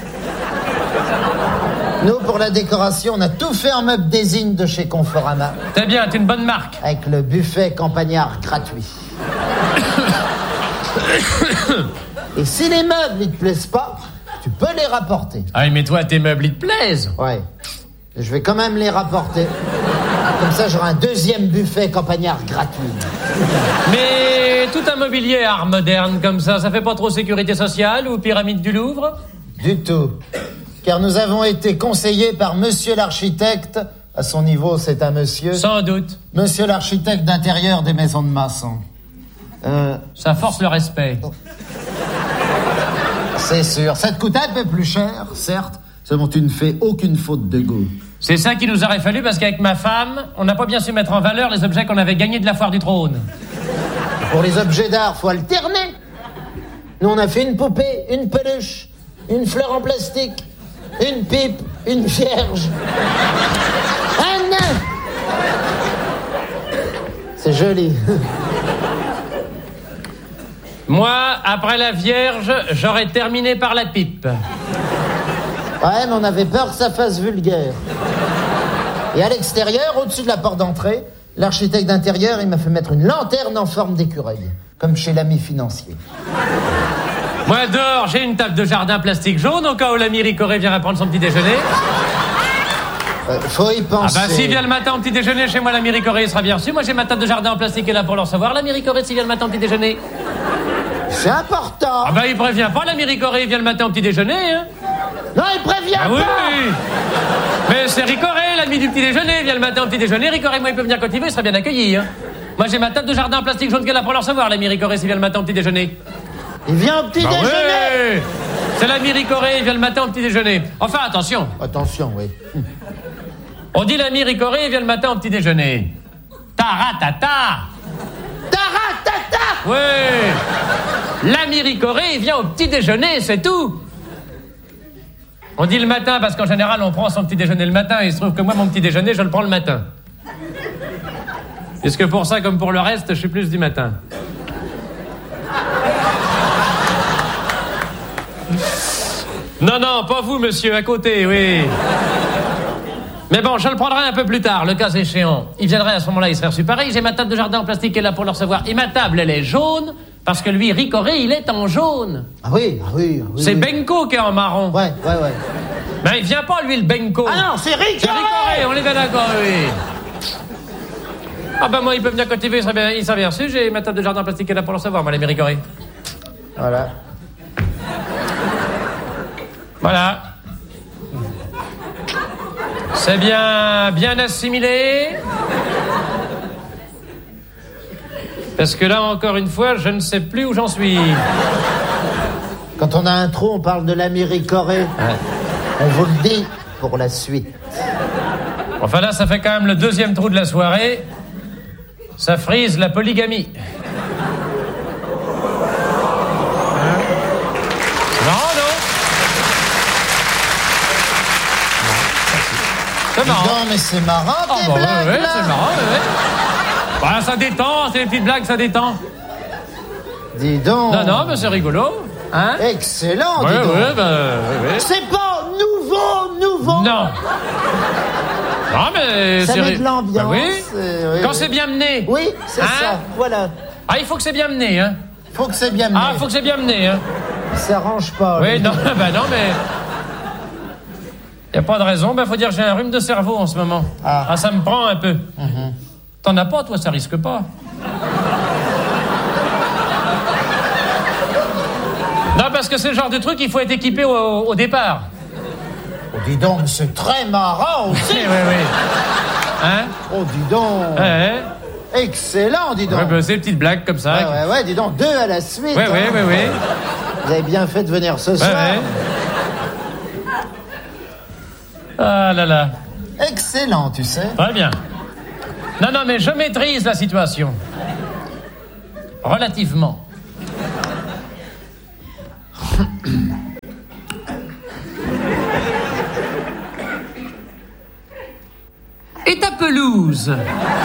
Speaker 16: Nous, pour la décoration, on a tout fait en meuble désigne de chez Conforama.
Speaker 17: C'est bien, c'est une bonne marque.
Speaker 16: Avec le buffet campagnard gratuit. Et si les meubles, ils te plaisent pas, tu peux les rapporter.
Speaker 17: Ah, mais toi, tes meubles, ils te plaisent.
Speaker 16: Ouais. Et je vais quand même les rapporter. Comme ça, j'aurai un deuxième buffet campagnard gratuit.
Speaker 17: Mais tout un mobilier art moderne comme ça, ça fait pas trop sécurité sociale ou pyramide du Louvre?
Speaker 16: Du tout. Car nous avons été conseillés par monsieur l'architecte. À son niveau, c'est un monsieur.
Speaker 17: Sans doute.
Speaker 16: Monsieur l'architecte d'intérieur des maisons de maçons. Euh...
Speaker 17: Ça force le respect.
Speaker 16: C'est sûr. Ça te coûte un peu plus cher, certes. Seulement, tu ne fais aucune faute de goût.
Speaker 17: C'est ça qu'il nous aurait fallu parce qu'avec ma femme, on n'a pas bien su mettre en valeur les objets qu'on avait gagnés de la foire du trône.
Speaker 16: Pour les objets d'art, faut alterner. Nous, on a fait une poupée, une peluche, une fleur en plastique, une pipe, une vierge, un nain. C'est joli.
Speaker 17: Moi, après la vierge, j'aurais terminé par la pipe.
Speaker 16: Ouais, mais on avait peur que ça fasse vulgaire. Et à l'extérieur, au-dessus de la porte d'entrée, l'architecte d'intérieur, il m'a fait mettre une lanterne en forme d'écureuil, comme chez l'ami financier.
Speaker 17: Moi, dehors, j'ai une table de jardin plastique jaune, au cas où l'ami Ricoré viendra prendre son petit déjeuner.
Speaker 16: Euh, faut y penser.
Speaker 17: Ah bah, s'il vient le matin au petit déjeuner, chez moi, l'ami Ricoré, il sera bien reçu. Moi, j'ai ma table de jardin en plastique qui est là pour le recevoir. L'ami Ricoré, s'il vient le matin au petit déjeuner.
Speaker 16: C'est important.
Speaker 17: Ah bah, il prévient pas, l'ami Ricoré, il vient le matin au petit déjeuner, hein.
Speaker 16: Non, il prévient
Speaker 17: ah,
Speaker 16: pas.
Speaker 17: Oui. Mais c'est Ricoré, l'ami du petit déjeuner, il vient le matin au petit déjeuner. Ricoré, moi, il peut venir quand il veut, il sera bien accueilli, hein. Moi, j'ai ma table de jardin en plastique jaune qui est là pour le recevoir, l'ami Ricoré, s'il vient le matin au petit déjeuner.
Speaker 16: Il vient au petit
Speaker 17: bah
Speaker 16: déjeuner.
Speaker 17: Oui. C'est l'ami Ricoré, il vient le matin au petit déjeuner. Enfin, attention.
Speaker 16: Attention, oui.
Speaker 17: On dit l'ami Ricoré, il vient le matin au petit déjeuner. Taratata.
Speaker 16: Taratata.
Speaker 17: Oui. L'ami Ricoré, il vient au petit déjeuner, c'est tout. On dit le matin parce qu'en général, on prend son petit déjeuner le matin et il se trouve que moi, mon petit déjeuner, je le prends le matin. Puisque pour ça, comme pour le reste, je suis plus du matin. Non, non, pas vous, monsieur, à côté, oui. Mais bon, je le prendrai un peu plus tard, le cas échéant. Il viendrait à ce moment-là, il serait reçu pareil. J'ai ma table de jardin en plastique qui est là pour le recevoir. Et ma table, elle est jaune, parce que lui, Ricoré, il est en jaune.
Speaker 16: Ah oui, ah oui, ah oui.
Speaker 17: C'est
Speaker 16: oui.
Speaker 17: Benko qui est en marron.
Speaker 16: Ouais, ouais, ouais.
Speaker 17: Ben, il vient pas, lui, le Benko.
Speaker 16: Ah non, c'est Ricoré.
Speaker 17: C'est Ricoré, on est bien d'accord, oui. Ah ben, moi, il peut venir quand il veut, il serait bien, il serait bien reçu. J'ai ma table de jardin en plastique qui est là pour le recevoir, moi, l'ami Ricoré.
Speaker 16: Voilà.
Speaker 17: Voilà. C'est bien, bien assimilé. Parce que là, encore une fois, je ne sais plus où j'en suis.
Speaker 16: Quand on a un trou, on parle de l'ami Ricoré.
Speaker 17: Ouais.
Speaker 16: On vous le dit pour la suite.
Speaker 17: Enfin là, ça fait quand même le deuxième trou de la soirée. Ça frise la polygamie. C'est marrant.
Speaker 16: Non, mais c'est marrant,
Speaker 17: oh,
Speaker 16: tes
Speaker 17: bah,
Speaker 16: blagues,
Speaker 17: ouais, ouais,
Speaker 16: là.
Speaker 17: c'est marrant, ouais, ouais. Bah, ça détend, c'est des petites blagues, ça détend.
Speaker 16: Dis donc.
Speaker 17: Non, non, mais c'est rigolo. Hein?
Speaker 16: Excellent,
Speaker 17: ouais,
Speaker 16: dis donc.
Speaker 17: Ouais, bah, ouais, ouais.
Speaker 16: C'est pas nouveau, nouveau.
Speaker 17: Non. Non, mais
Speaker 16: ça
Speaker 17: c'est...
Speaker 16: met de l'ambiance.
Speaker 17: Bah, oui.
Speaker 16: Euh, oui,
Speaker 17: Quand
Speaker 16: oui.
Speaker 17: c'est bien mené.
Speaker 16: Oui, c'est
Speaker 17: hein?
Speaker 16: ça, voilà.
Speaker 17: Ah, il faut que c'est bien mené, hein.
Speaker 16: Faut que c'est bien mené.
Speaker 17: Ah, faut que c'est bien mené, hein.
Speaker 16: Ça arrange pas.
Speaker 17: Oui,
Speaker 16: lui.
Speaker 17: non, bah non, mais... Y a pas de raison, ben faut dire que j'ai un rhume de cerveau en ce moment.
Speaker 16: Ah,
Speaker 17: ah ça me prend un peu.
Speaker 16: Mm-hmm.
Speaker 17: T'en as pas, toi, ça risque pas. Non, parce que c'est le genre de truc, il faut être équipé au, au départ.
Speaker 16: Oh, dis donc, c'est très marrant aussi.
Speaker 17: Oui, oui, oui. Hein?
Speaker 16: Oh, dis donc.
Speaker 17: Ouais.
Speaker 16: Excellent, dis donc.
Speaker 17: Ouais, bah, ces petites blagues comme ça.
Speaker 16: Ouais, ouais, ouais, dis donc, deux à la suite.
Speaker 17: Ouais,
Speaker 16: hein.
Speaker 17: ouais, ouais, ouais.
Speaker 16: Vous avez bien fait de venir ce soir.
Speaker 17: Ouais, ouais. Ah là là.
Speaker 16: Excellent, tu sais.
Speaker 17: Très bien. Non, non, mais je maîtrise la situation. Relativement. Et ta pelouse?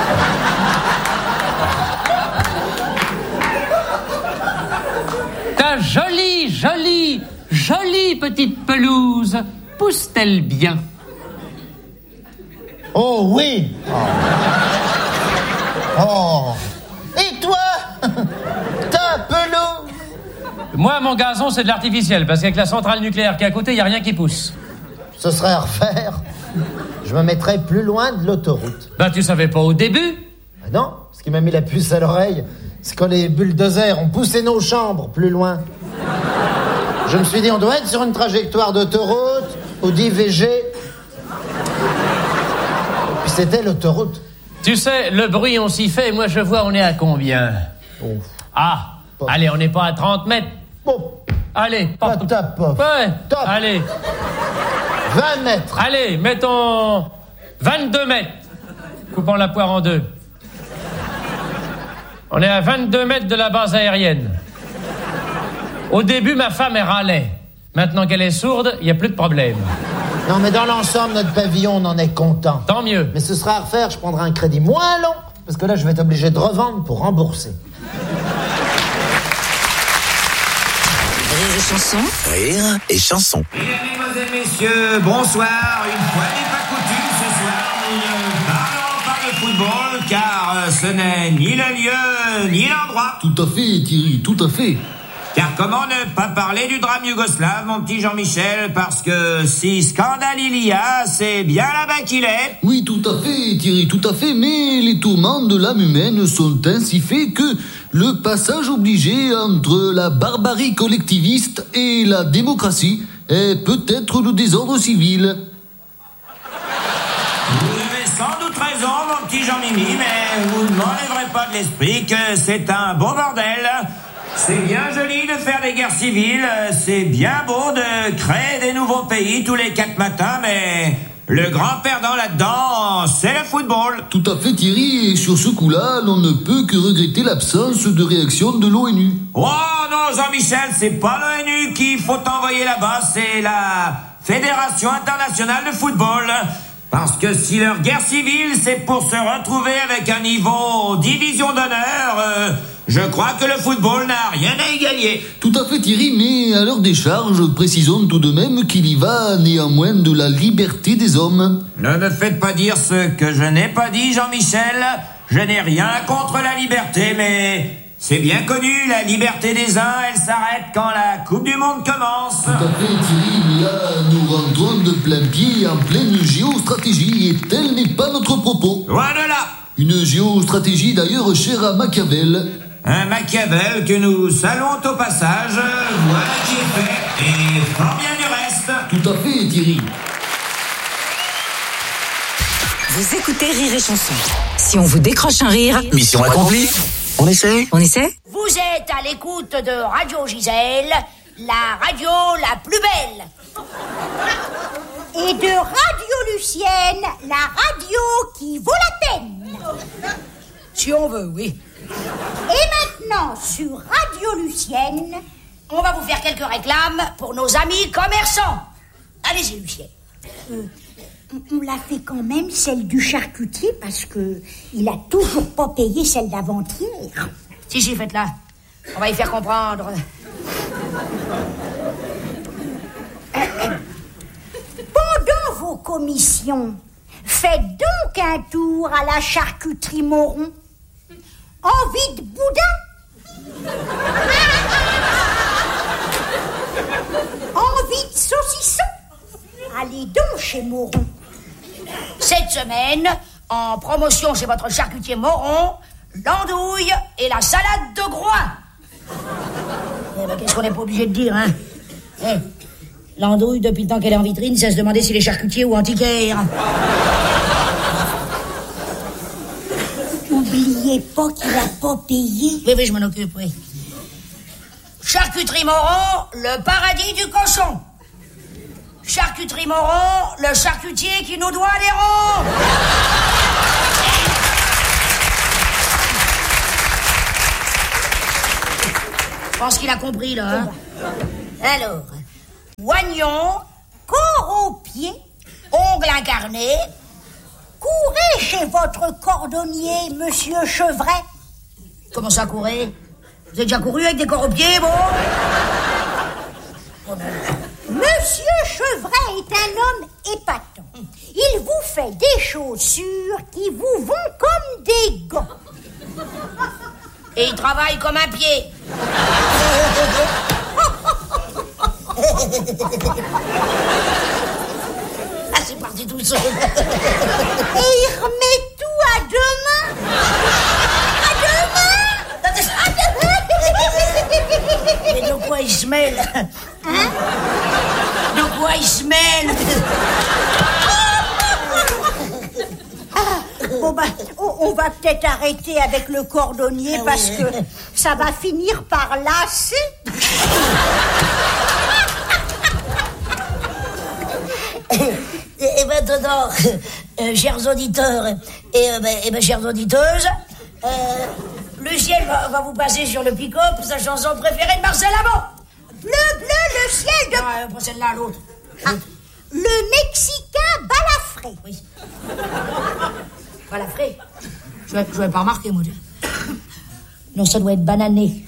Speaker 17: Ta jolie, jolie, jolie petite pelouse, pousse-t-elle bien?
Speaker 16: Oh oui. Oh. Oh. Et toi? Ta pelouse?
Speaker 17: Moi, mon gazon, c'est de l'artificiel, parce qu'avec la centrale nucléaire qui est à côté, il n'y a rien qui pousse.
Speaker 16: Ce serait à refaire. Je me mettrais plus loin de l'autoroute.
Speaker 17: Bah, tu savais pas au début?
Speaker 16: Ah non, ce qui m'a mis la puce à l'oreille, c'est quand les bulldozers ont poussé nos chambres plus loin. Je me suis dit, on doit être sur une trajectoire d'autoroute ou d'I V G. Puis c'était l'autoroute.
Speaker 17: Tu sais, le bruit, on s'y fait, et moi, je vois, on est à combien?
Speaker 16: Oh.
Speaker 17: Ah, Pof. Allez, on n'est pas à trente mètres.
Speaker 16: Bon.
Speaker 17: Allez, pop.
Speaker 16: Top, pof.
Speaker 17: Ouais,
Speaker 16: top.
Speaker 17: Allez.
Speaker 16: vingt mètres.
Speaker 17: Allez, mettons vingt-deux mètres. Coupons la poire en deux. On est à vingt-deux mètres de la base aérienne. Au début, ma femme, elle râlait. Maintenant qu'elle est sourde, il n'y a plus de problème.
Speaker 16: Non, mais dans l'ensemble, notre pavillon, on en est content.
Speaker 17: Tant mieux.
Speaker 16: Mais ce sera à refaire, je prendrai un crédit moins long, parce que là, je vais être obligé de revendre pour rembourser.
Speaker 2: Rire et chanson. Rire et chanson.
Speaker 18: Mesdames et messieurs, bonsoir. Une fois n'est pas coutume, ce soir, nous ne parlons pas de football, car euh, ce n'est ni le lieu, ni l'endroit.
Speaker 8: Tout à fait, Thierry, tout à fait.
Speaker 18: Car comment ne pas parler du drame yougoslave, mon petit Jean-Michel, parce que si scandale il y a, c'est bien là-bas qu'il est.
Speaker 8: Oui, tout à fait, Thierry, tout à fait, mais les tourments de l'âme humaine sont ainsi faits que le passage obligé entre la barbarie collectiviste et la démocratie est peut-être le désordre civil.
Speaker 18: Vous avez sans doute raison, mon petit Jean-Mimi, mais vous ne m'enlèverez pas de l'esprit que c'est un beau bordel. C'est bien joli de faire des guerres civiles, c'est bien beau de créer des nouveaux pays tous les quatre matins, mais le grand perdant là-dedans, c'est le football.
Speaker 8: Tout à fait, Thierry, et sur ce coup-là, l'on ne peut que regretter l'absence de réaction de l'ONU.
Speaker 18: Oh non, Jean-Michel, c'est pas l'ONU qu'il faut envoyer là-bas, c'est la Fédération internationale de football. Parce que si leur guerre civile, c'est pour se retrouver avec un niveau division d'honneur, euh, je crois que le football n'a rien à y gagner.
Speaker 8: Tout à fait, Thierry, mais à leur décharge, précisons tout de même qu'il y va néanmoins de la liberté des hommes.
Speaker 18: Ne me faites pas dire ce que je n'ai pas dit, Jean-Michel. Je n'ai rien contre la liberté, mais c'est bien connu, la liberté des uns, elle s'arrête quand la Coupe du Monde commence.
Speaker 8: Tout à fait, Thierry, mais là, nous rentrons de plein pied en pleine géostratégie, et tel n'est pas notre propos.
Speaker 18: Loin de là.
Speaker 8: Une géostratégie d'ailleurs chère à Machiavel.
Speaker 18: Un Machiavel que nous saluons au passage, voilà qui est fait, et fort bien du reste.
Speaker 8: Tout à fait, Thierry.
Speaker 19: Vous écoutez Rire et Chanson. Si on vous décroche un rire...
Speaker 2: Mission accomplie. On essaie?
Speaker 19: On essaie?
Speaker 20: Vous êtes à l'écoute de Radio Gisèle, la radio la plus belle. Et de Radio Lucienne, la radio qui vaut la peine. Si on veut, oui. Et maintenant, sur Radio Lucienne, on va vous faire quelques réclames pour nos amis commerçants. Allez-y, Lucienne. Euh, on l'a fait quand même, celle du charcutier, parce que il a toujours pas payé celle d'avant-hier. Si, si, faites-la. On va y faire comprendre. Euh, euh, pendant vos commissions, faites donc un tour à la charcuterie Moron. Envie de boudin? Envie de saucisson? Allez donc chez Moron. Cette semaine, en promotion chez votre charcutier Moron, l'andouille et la salade de groin. Eh ben, qu'est-ce qu'on n'est pas obligé de dire, hein? Eh. L'andouille, depuis le temps qu'elle est en vitrine, ça se demander s'il est charcutier ou antiquaire. Oubliez pas qu'il a pas payé. Oui, oui, je m'en occupe, oui. Charcuterie Moreau, le paradis du cochon. Charcuterie Moreau, le charcutier qui nous doit des ronds. Je pense qu'il a compris, là. Hein? Alors, oignon, corps aux pieds, ongles incarnés, courez chez votre cordonnier, monsieur Chevret. Comment ça, courez? Vous avez déjà couru avec des corps aux pieds, bon? Monsieur Chevret est un homme épatant. Il vous fait des chaussures qui vous vont comme des gants. Et il travaille comme un pied. Ah, c'est parti tout seul. Et il remet tout à deux mains. À deux mains. Mais de quoi il se mêle? Hein? De quoi il se mêle? Bon bah, on, on va peut-être arrêter avec le cordonnier parce que ça va finir par lasser. Et maintenant, euh, chers auditeurs et, euh, bah, et bah, chères auditeuses, euh, Lucienne va, va vous passer sur le pick-up sa chanson préférée de Marcel Amont. Bleu, bleu, le ciel de... Non, euh, pas celle-là, l'autre. Ah, le Mexicain Balafré. Oui. Balafré. Je n'avais pas remarqué, moi. Non, ça doit être banané.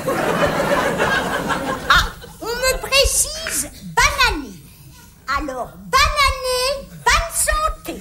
Speaker 20: Ah, on me précise banané. Alors, banané, bonne santé.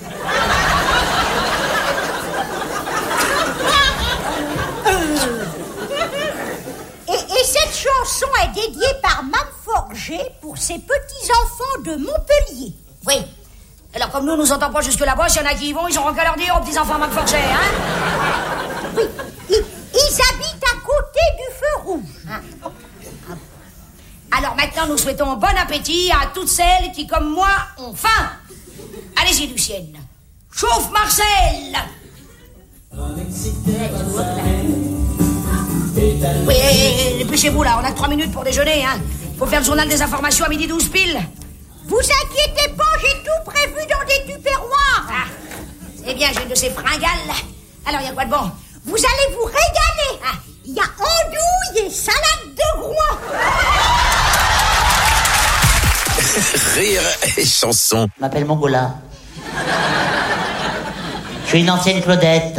Speaker 20: Et, et cette chanson est dédiée par Mme Forger pour ses petits-enfants de Montpellier. Oui. Alors, comme nous, nous entendons pas jusque là-bas, s'il y en a qui y vont, ils auront qu'à leur dire aux petits-enfants Mme Forger, hein? Oui. Ils, ils habitent à côté du feu rouge. Hein? Alors maintenant, nous souhaitons bon appétit à toutes celles qui, comme moi, ont faim. Allez-y, Lucienne. Chauffe Marcel. Oui, dépêchez-vous là, on a trois minutes pour déjeuner, hein. Faut faire le journal des informations à midi douze pile. Vous inquiétez pas, j'ai tout prévu dans des tupperwares. Ah, c'est bien, j'ai une de ces fringales. Alors, il y a quoi de bon? Vous allez vous régaler. Ah, il y a andouille et salade de groin.
Speaker 2: Rire et chanson.
Speaker 16: Je m'appelle Mongola. Je suis une ancienne Claudette.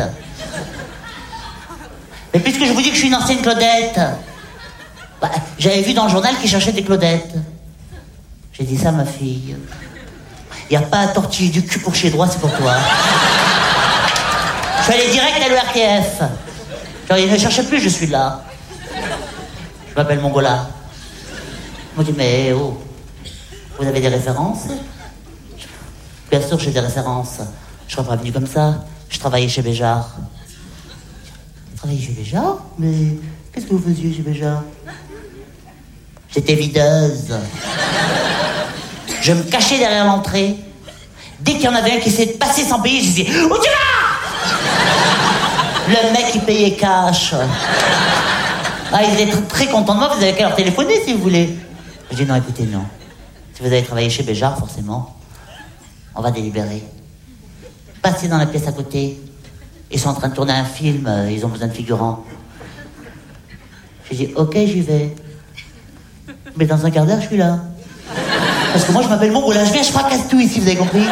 Speaker 16: Mais puisque je vous dis que je suis une ancienne Claudette, bah, j'avais vu dans le journal qu'ils cherchaient des Claudettes. J'ai dit ça à ma fille. Il n'y a pas à tortiller du cul pour chez droit, c'est pour toi. Je suis allé direct à l'E R T F. Genre, ils ne cherchaient plus, je suis là. Je m'appelle Mongola. Ils m'ont dit, mais oh, vous avez des références? Bien sûr, j'ai des références. Je serais pas venu comme ça. Je travaillais chez Béjart. Vous travaillez chez Béjart? Mais qu'est-ce que vous faisiez chez Béjart? J'étais videuse. Je me cachais derrière l'entrée. Dès qu'il y en avait un qui essayait de passer sans payer, je disais, où tu vas? Le mec, il payait cash. Ah, ils étaient très, très contents de moi, vous avez qu'à leur téléphoner si vous voulez. Je dis, non, écoutez, non. Si vous avez travaillé chez Béjart, forcément, on va délibérer. Passez dans la pièce à côté. Ils sont en train de tourner un film, ils ont besoin de figurants. J'ai dit, ok, j'y vais. Mais dans un quart d'heure, je suis là. Parce que moi, je m'appelle Mongola, je viens, je fracasse tout ici, vous avez compris?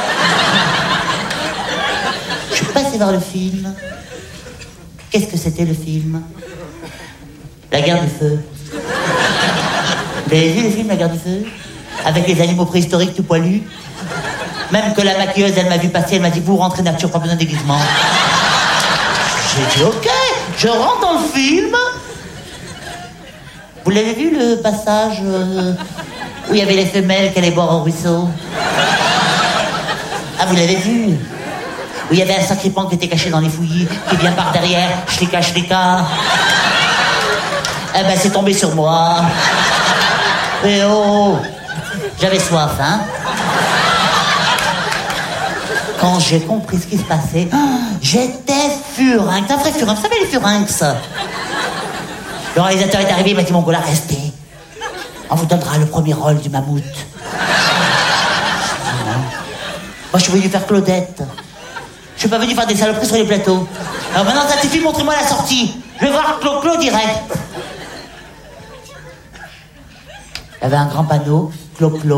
Speaker 16: Je suis passé voir le film. Qu'est-ce que c'était le film? La guerre du feu. Vous avez vu le film La guerre du feu? Avec les animaux préhistoriques tout poilus. Même que la maquilleuse, elle m'a vu passer, elle m'a dit, vous rentrez nature, pas besoin de déguisement. J'ai dit, ok, je rentre dans le film. Vous l'avez vu, le passage euh, où il y avait les femelles qui allaient boire au ruisseau? Ah, vous l'avez vu? Où il y avait un sacripant qui était caché dans les fouillis, qui vient par derrière, chlika, chlika. Eh ben, c'est tombé sur moi. Et oh,
Speaker 4: J'avais soif, hein. Quand j'ai compris ce qui se passait, oh, j'étais furinx, un vrai furinx. Vous savez les furinx? Le réalisateur est arrivé, il m'a dit, mon gars, restez. On vous donnera le premier rôle du mammouth. Moi, je suis venu faire Claudette. Je suis pas venu faire des saloperies sur les plateaux. Alors maintenant, ça suffit, montrez-moi la sortie. Je vais voir Clo-Clo direct. Il y avait un grand panneau, Clo-Clo.